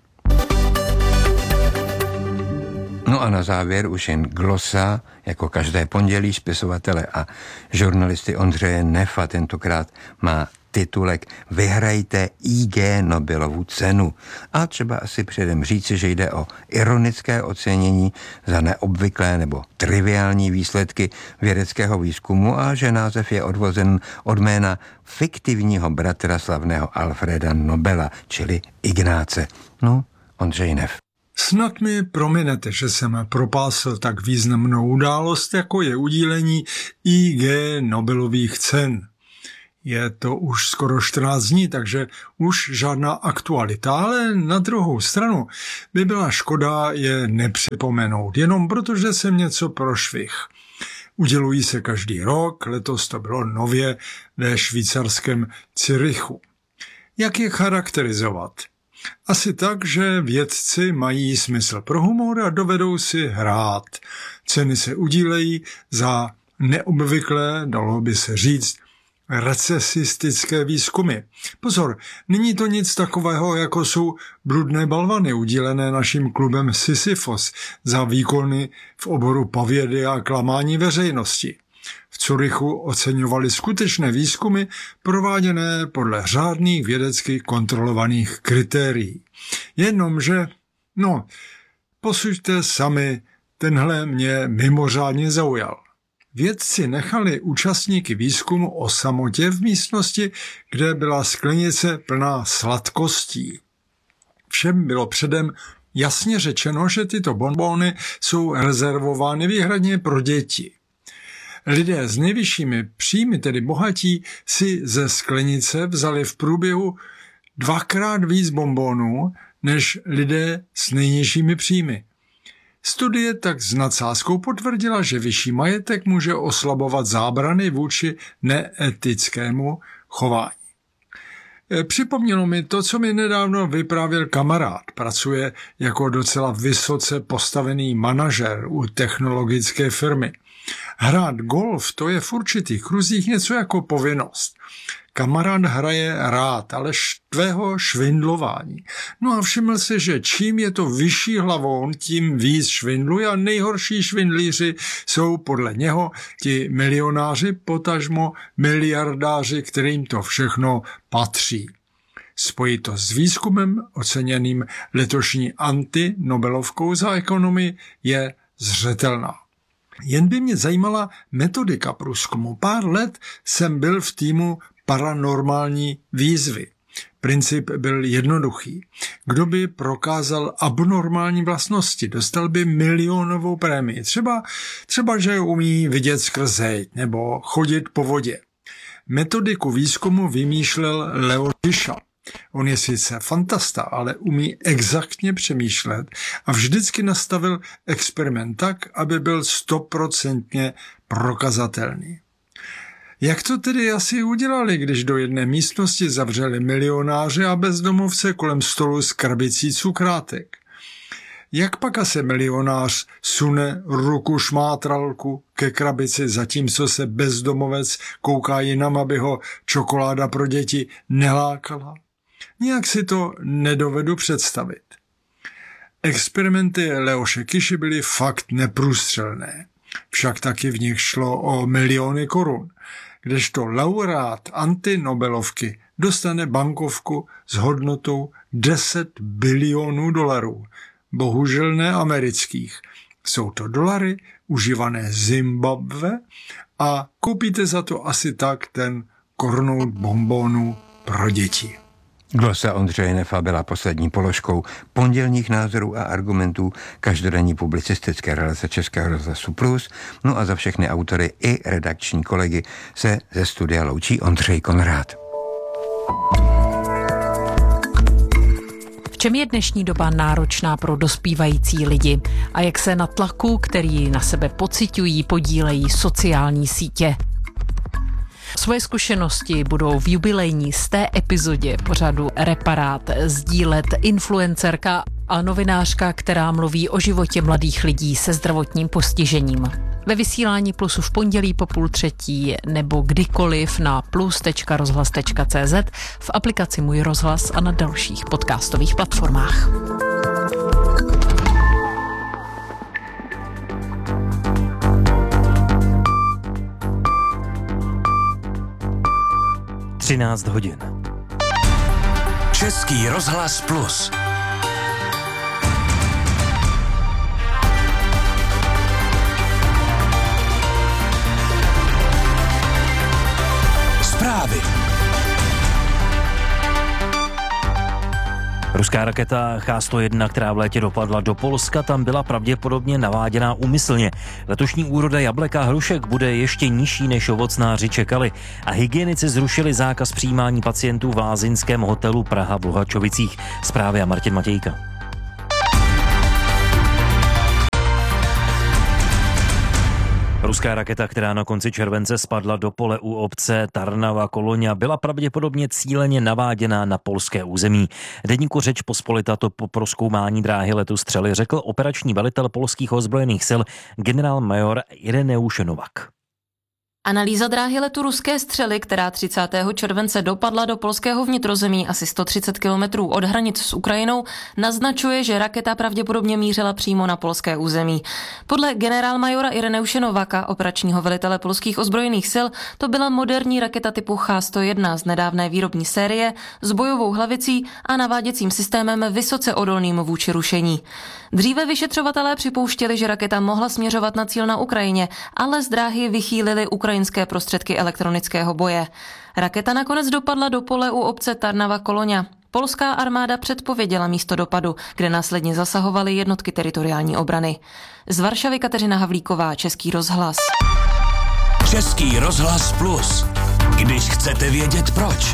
No a na závěr už jen glosa, jako každé pondělí, spisovatele a žurnalisty Ondřeje Nefa tentokrát má titulek Vyhrajte IG Nobelovu cenu. A třeba asi předem říci, že jde o ironické ocenění za neobvyklé nebo triviální výsledky vědeckého výzkumu a že název je odvozen od jména fiktivního bratra slavného Alfreda Nobela, čili Ignáce. No, Ondřej Nef. Snad mi prominete, že jsem propásl tak významnou událost, jako je udílení IG Nobelových cen. Je to už skoro 14 dní, takže už žádná aktualita, ale na druhou stranu by byla škoda je nepřipomenout, jenom protože jsem něco prošvih. Udělují se každý rok, letos to bylo nově ve švýcarském Curychu. Jak je charakterizovat? Asi tak, že vědci mají smysl pro humor a dovedou si hrát. Ceny se udílejí za neobvyklé, dalo by se říct, recesistické výzkumy. Pozor, není to nic takového, jako jsou bludné balvany udílené naším klubem Sisyfos za výkony v oboru povědy a klamání veřejnosti. V Curychu oceňovali skutečné výzkumy prováděné podle řádných vědecky kontrolovaných kritérií. Jenomže, posuďte sami, tenhle mě mimořádně zaujal. Vědci nechali účastníky výzkumu o samotě v místnosti, kde byla sklenice plná sladkostí. Všem bylo předem jasně řečeno, že tyto bonbóny jsou rezervovány výhradně pro děti. Lidé s nejvyššími příjmy, tedy bohatí, si ze sklenice vzali v průběhu 2x víc bonbónů než lidé s nejnižšími příjmy. Studie tak s nadsázkou potvrdila, že vyšší majetek může oslabovat zábrany vůči neetickému chování. Připomnělo mi to, co mi nedávno vyprávěl kamarád. Pracuje jako docela vysoce postavený manažer u technologické firmy. Hrát golf, to je v určitých kruzích něco jako povinnost. Kamarád hraje rád, ale štve ho švindlování. No a všiml si, že čím je to vyšší hlavou, tím víc švindluje a nejhorší švindlíři jsou podle něho ti milionáři, potažmo miliardáři, kterým to všechno patří. Spojit to s výzkumem oceněným letošní antinobelovkou za ekonomii je zřetelná. Jen by mě zajímala metodika průzkumu. Pár let jsem byl v týmu paranormální výzvy. Princip byl jednoduchý. Kdo by prokázal abnormální vlastnosti, dostal by milionovou prémii. Třeba že umí vidět skrz zeď nebo chodit po vodě. Metodiku výzkumu vymýšlel Leo Šiša. On je sice fantasta, ale umí exaktně přemýšlet a vždycky nastavil experiment tak, aby byl 100% prokazatelný. Jak to tedy asi udělali, když do jedné místnosti zavřeli milionáře a bezdomovce kolem stolu s krabicí cukrátek? Jak pak asi milionář sune ruku šmátralku ke krabici, zatímco se bezdomovec kouká jinam, aby ho čokoláda pro děti nelákala? Nějak si to nedovedu představit. Experimenty Leoše Kiši byly fakt neprůstřelné. Však taky v nich šlo o miliony korun, kdežto laureát antinobelovky dostane bankovku s hodnotou 10 bilionů dolarů. Bohužel ne amerických. Jsou to dolary užívané Zimbabwe a koupíte za to asi tak ten kornout bonbónu pro děti. Glosa Ondřeje Nefa byla poslední položkou pondělních názorů a argumentů každodenní publicistické relace Českého rozhlasu Plus. No a za všechny autory i redakční kolegy se ze studia loučí Ondřej Konrád. V čem je dnešní doba náročná pro dospívající lidi a jak se na tlaku, který na sebe pociťují, podílejí sociální sítě? Svoje zkušenosti budou v jubilejní 100. epizodě pořadu Reparát sdílet influencerka a novinářka, která mluví o životě mladých lidí se zdravotním postižením. Ve vysílání Plusu v pondělí po 2:30 nebo kdykoliv na plus.rozhlas.cz, v aplikaci Můj rozhlas a na dalších podcastových platformách. hodin. Český rozhlas Plus. Zprávy. Ruská raketa Ch-101, která v létě dopadla do Polska, tam byla pravděpodobně naváděná úmyslně. Letošní úroda jablek a hrušek bude ještě nižší, než ovocnáři čekali. A hygienici zrušili zákaz přijímání pacientů v lázeňském hotelu Praha v Luhačovicích. Zprávy a Martin Matějka. Ruská raketa, která na konci července spadla do pole u obce Tarnava Koloňa, byla pravděpodobně cíleně naváděná na polské území. Deníku Řeč Pospolita to po prozkoumání dráhy letu střely řekl operační velitel polských ozbrojených sil generálmajor Ireneusz Nowak. Analýza dráhy letu ruské střely, která 30. července dopadla do polského vnitrozemí asi 130 kilometrů od hranic s Ukrajinou, naznačuje, že raketa pravděpodobně mířila přímo na polské území. Podle generálmajora Ireneusze Nowaka, operačního velitele polských ozbrojených sil, to byla moderní raketa typu Ch-101 z nedávné výrobní série s bojovou hlavicí a naváděcím systémem vysoce odolným vůči rušení. Dříve vyšetřovatelé připouštěli, že raketa mohla směřovat na cíl na Ukrajině, ale z dráhy vychýlili ukrajinské prostředky elektronického boje. Raketa nakonec dopadla do pole u obce Tarnava Koloňa. Polská armáda předpověděla místo dopadu, kde následně zasahovaly jednotky teritoriální obrany. Z Varšavy Kateřina Havlíková, Český rozhlas. Český rozhlas Plus. Když chcete vědět proč.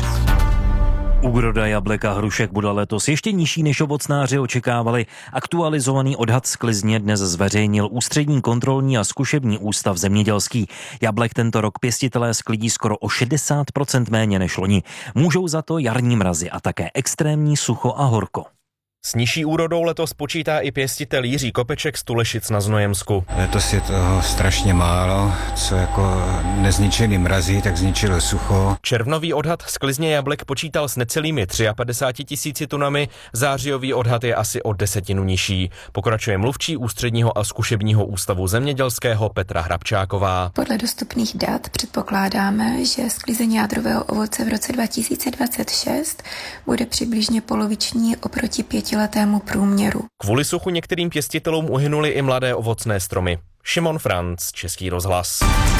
Úroda jablek a hrušek bude letos ještě nižší, než ovocnáři očekávali. Aktualizovaný odhad sklizně dnes zveřejnil Ústřední kontrolní a zkušební ústav zemědělský. Jablek tento rok pěstitelé sklidí skoro o 60% méně než loni. Můžou za to jarní mrazy a také extrémní sucho a horko. S nižší úrodou letos počítá i pěstitel Jiří Kopeček z Tulešic na Znojemsku. Letos je toho strašně málo, co jako nezničili mrazy, tak zničilo sucho. Červnový odhad sklizně jablek počítal s necelými 53 000 tunami, zářijový odhad je asi o 10 nižší. Pokračuje mluvčí Ústředního a zkušebního ústavu zemědělského Petra Hrabčáková. Podle dostupných dat předpokládáme, že sklizení jádrového ovoce v roce 2026 bude přibližně poloviční oproti 5letému průměru. Kvůli suchu některým pěstitelům uhynuly i mladé ovocné stromy. Šimon Franc, Český rozhlas.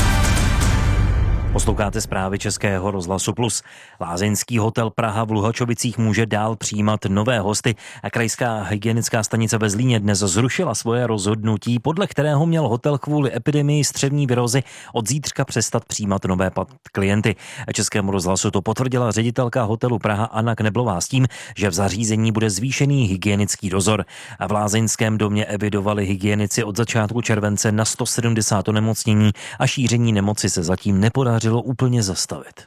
Posloucháte zprávy Českého rozhlasu Plus. Lázeňský hotel Praha v Luhačovicích může dál přijímat nové hosty a krajská hygienická stanice ve Zlíně dnes zrušila svoje rozhodnutí, podle kterého měl hotel kvůli epidemii střevní virózy od zítřka přestat přijímat nové klienty. Českému rozhlasu to potvrdila ředitelka hotelu Praha Anna Kneblová s tím, že v zařízení bude zvýšený hygienický dozor. V lázeňském domě evidovali hygienici od začátku července na 170 onemocnění a šíření nemoci se zatím nepodařilo úplně zastavit.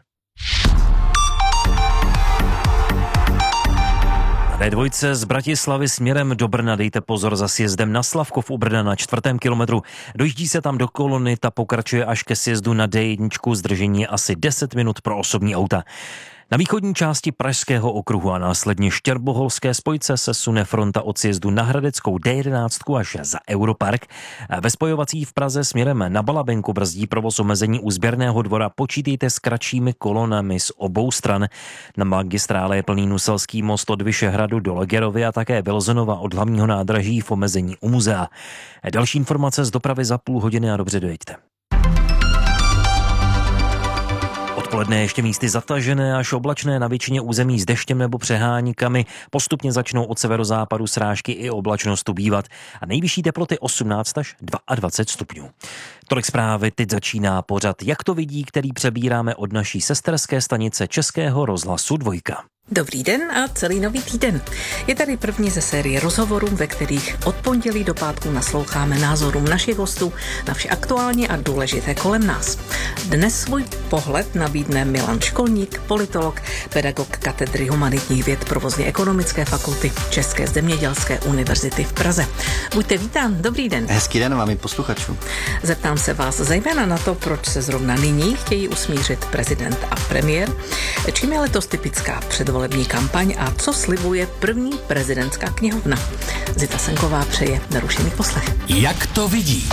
Na D2 z Bratislavy směrem do Brna dejte pozor za sjezdem na Slavkov u Brna na 4. kilometru. Dojíždí se tam do kolony, ta pokračuje až ke sjezdu na D1, zdržení asi 10 minut pro osobní auta. Na východní části Pražského okruhu a následně Štěrboholské spojce se sune fronta od sjezdu na Hradeckou D11 až za Europark. Ve spojovací v Praze směrem na Balabenku brzdí provoz omezení u sběrného dvora. Počítejte s kratšími kolonami z obou stran. Na magistrále je plný Nuselský most od Vyšehradu do Legerovy a také Vilzonova od hlavního nádraží v omezení u muzea. Další informace z dopravy za půl hodiny a dobře dojeďte. Odpoledne ještě místy zatažené až oblačné, na většině území s deštěm nebo přeháníkami. Postupně začnou od severozápadu srážky i oblačnost ubývat a nejvyšší teploty 18 až 22 stupňů. Tolik zprávy, teď začíná pořad Jak to vidí, který přebíráme od naší sesterské stanice Českého rozhlasu Dvojka. Dobrý den a celý nový týden. Je tady první ze série rozhovorů, ve kterých od pondělí do pátku nasloucháme názorům našich hostů na vše aktuální a důležité kolem nás. Dnes svůj pohled nabídne Milan Školník, politolog, pedagog katedry humanitních věd Provozně ekonomické fakulty České zemědělské univerzity v Praze. Buďte vítán, dobrý den. Hezký den vám i posluchačům. Zeptám se vás zejména na to, proč se zrovna nyní chtějí usmířit prezident a premiér, čím je letos typická předvolební kampaň a co slibuje první prezidentská knihovna. Zita Senková přeje nerušený poslech. Jak to vidí?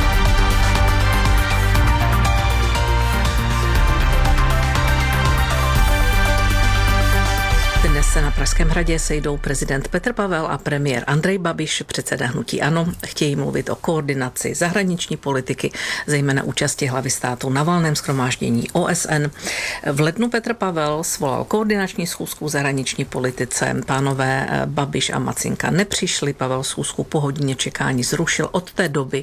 Dnes se na Pražském hradě sejdou prezident Petr Pavel a premiér Andrej Babiš, předseda hnutí ANO. Chtějí mluvit o koordinaci zahraniční politiky, zejména účasti hlavy státu na valném shromáždění OSN. V lednu Petr Pavel svolal koordinační schůzku v zahraniční politice. Pánové Babiš a Macinka nepřišli, Pavel schůzku po hodině čekání zrušil. Od té doby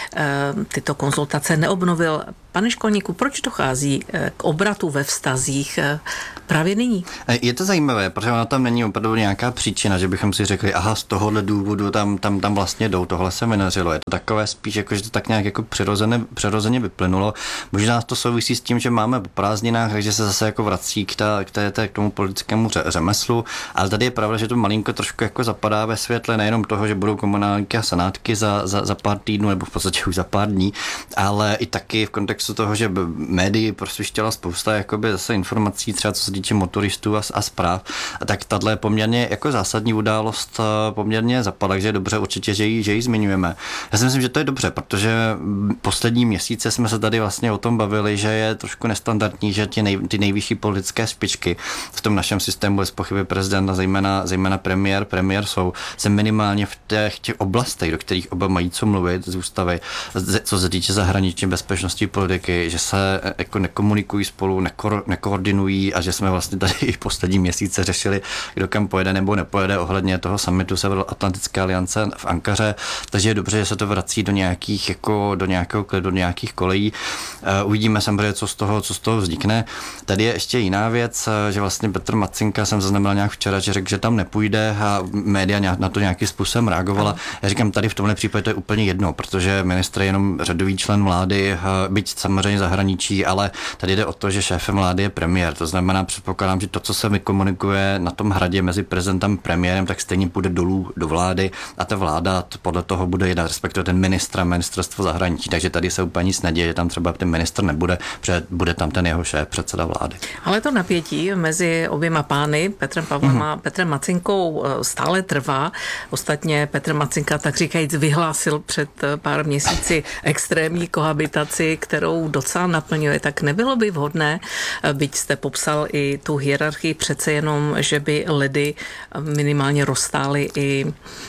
tyto konzultace neobnovil. Pane Školníku, proč dochází k obratu ve vztazích právě nyní? Je to zajímavé, protože ona tam není opravdu nějaká příčina, že bychom si řekli, aha, z tohohle důvodu tam vlastně jdou, tohle se vynařilo. Je to takové spíš, jako, že to tak nějak jako přirozeně vyplynulo. Možná to souvisí s tím, že máme po prázdninách, takže se zase jako vrací k tomu politickému řemeslu, ale tady je pravda, že to malinko trošku jako zapadá ve světle nejenom toho, že budou komunálky a senátky za pár týdnů, nebo v podstatě už za pár dní, ale i taky v kontextu toho, že médii prosvištěla spousta jakoby zase informací, třeba co se týče motoristů a zpráv, tak tato je poměrně jako zásadní událost poměrně zapadla, takže je dobře určitě, že ji zmiňujeme. Já si myslím, že to je dobře, protože poslední měsíce jsme se tady vlastně o tom bavili, že je trošku nestandardní, že ty nejvyšší politické špičky v tom našem systému bez pochyby prezidenta, zejména premiér jsou se minimálně v těch oblastech, do kterých oba mají co mluvit z ústavy, co se týče zahraniční bezpečnosti politiky, že se jako nekomunikují spolu, nekoordinují a že jsme vlastně tady i poslední měsíce řešili, kdo kam pojede nebo nepojede ohledně toho summitu Severoatlantické aliance v Ankaře, takže je dobře, že se to vrací do nějakého klidu, do nějakých kolejí. Uvidíme samozřejmě, co z toho vznikne. Tady je ještě jiná věc, že vlastně Petr Macinka jsem zaznamenal nějak včera, že řekl, že tam nepůjde a média na to nějakým způsobem reagovala. Já říkám, tady v tomhle případě to je úplně jedno, protože ministr je jenom řadový člen vlády, byť samozřejmě zahraničí, ale tady jde o to, že šéfem vlády je premiér. To znamená, předpokládám, že to, co se vykomunikuje na tom hradě mezi prezidentem a premiérem, tak stejně půjde dolů do vlády a ta vláda podle toho bude jednat, respektive ten ministr a ministerstvo zahraničí. Takže tady se úplně nic neděje, že tam třeba ten ministr nebude, protože bude tam ten jeho šéf, předseda vlády. Ale to napětí mezi oběma pány, Petrem Pavlem a Petrem Macinkou, stále trvá. Ostatně Petr Macinka, tak říkajíc, vyhlásil před pár měsíci extrémní kohabitaci, kterou docela naplňuje, tak nebylo by vhodné, byť jste popsal i tu hierarchii, přece jenom, že by ledy minimálně rozstály i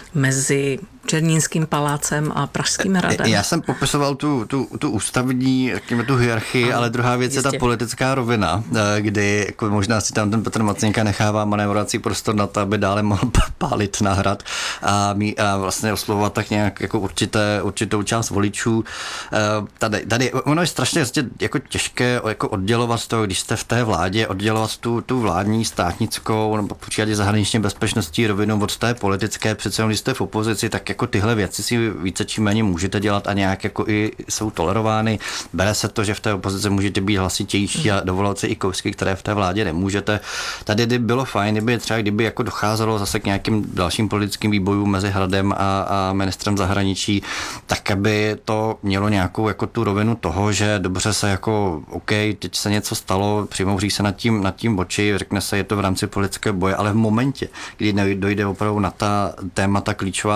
mezi Černínským palácem a Pražským hradem. Já jsem popisoval tu ústavní, řekněme, tu hierarchii, ale druhá věc je ta politická rovina, kdy jako možná si tam ten Petr Macinka nechává manévrovací prostor na to, aby dále mohl pálit na hrad a vlastně oslovovat tak nějak jako určitou část voličů. Tady ono je strašně jako těžké jako oddělovat to, když jste v té vládě, oddělovat tu vládní státnickou nebo v případě zahraniční bezpečnostní rovinu od té politické, přece když jste v opozici, tak jako tyhle věci si více či méně můžete dělat a nějak jako i jsou tolerovány. Bere se to, že v té opozici můžete být hlasitější a dovolat si i kousky, které v té vládě nemůžete. Tady bylo fajn, kdyby jako docházelo zase k nějakým dalším politickým výbojům mezi hradem a ministrem zahraničí, tak aby to mělo nějakou jako tu rovinu toho, že dobře se jako OK, teď se něco stalo, přimouří se nad tím oči, řekne se, je to v rámci politického boje, ale v momentě, kdy dojde opravdu na ta témata klíčová prostá,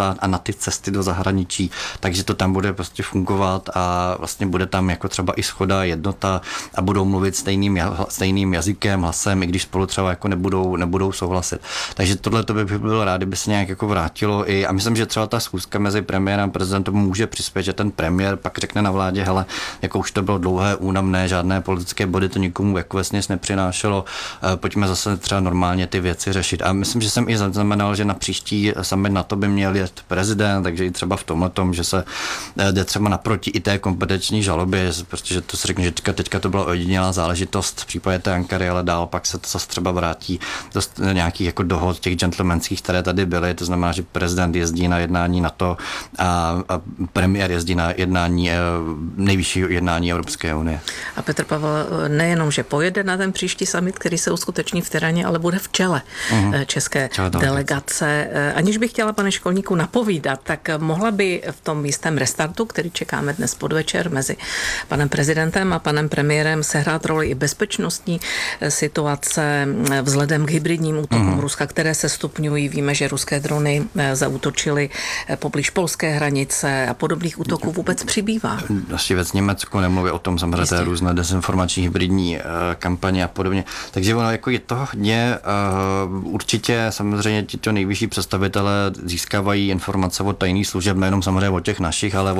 a na ty cesty do zahraničí, takže to tam bude prostě fungovat a vlastně bude tam jako třeba i shoda, jednota a budou mluvit stejným jazykem, hlasem, i když spolu třeba jako nebudou souhlasit. Takže tohle to bych byl rád, kdyby se nějak jako vrátilo a myslím, že třeba ta schůzka mezi premiérem a prezidentem může přispět, že ten premiér pak řekne na vládě, hele, jako už to bylo dlouhé, únavné, žádné politické body to nikomu jako vesměs nepřinášelo, pojďme zase třeba normálně ty věci řešit. A myslím, že jsem i zaznamenal, že na příští summit NATO by měl jet prezident, takže i třeba v tomhletom, že se jde třeba naproti i té kompetenční žalobě, protože to se řekne, že teďka to byla ojedinělá záležitost v případě té Ankary, ale dál pak se to zase třeba vrátí do nějakých jako dohod těch gentlemanských, které tady byly, to znamená, že prezident jezdí na jednání NATO a premiér jezdí na jednání nejvyššího jednání Evropské unie. A Petr Pavel nejenom, že pojede na ten příští summit, který se uskuteční v Tiraně, ale bude v čele české delegace. Aniž bych chtěla, pane Školníku, napovídat, tak mohla by v tom jistém restartu, který čekáme dnes podvečer mezi panem prezidentem a panem premiérem, sehrát roli i bezpečnostní situace vzhledem k hybridním útokům Ruska, které se stupňují. Víme, že ruské drony zaútočily poblíž polské hranice a podobných útoků vůbec přibývá. Asi věc Německu nemluví o tom, samozřejmě té různé dezinformační hybridní kampaně a podobně. Takže ono jako je to hodně. Určitě samozřejmě tito nejvyšší představitelé získávají informace od tajných služeb, nejenom samozřejmě od těch našich, ale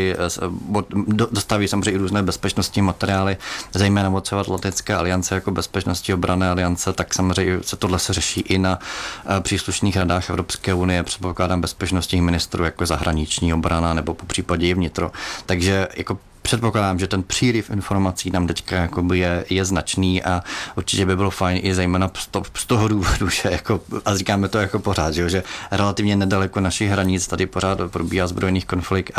dostávají samozřejmě i různé bezpečnostní materiály, zejména od Severoatlantické aliance jako bezpečnostní obranné aliance, tak samozřejmě se tohle se řeší i na příslušných radách Evropské unie, předpokládám bezpečnostních ministrů jako zahraniční obrana nebo po případě i vnitro. Takže jako předpokládám, že ten příliv informací nám teďka jakoby je značný a určitě by bylo fajn i zejména z toho důvodu, že jako, a říkáme to jako pořád, že relativně nedaleko našich hranic tady pořád probíhá zbrojný konflikt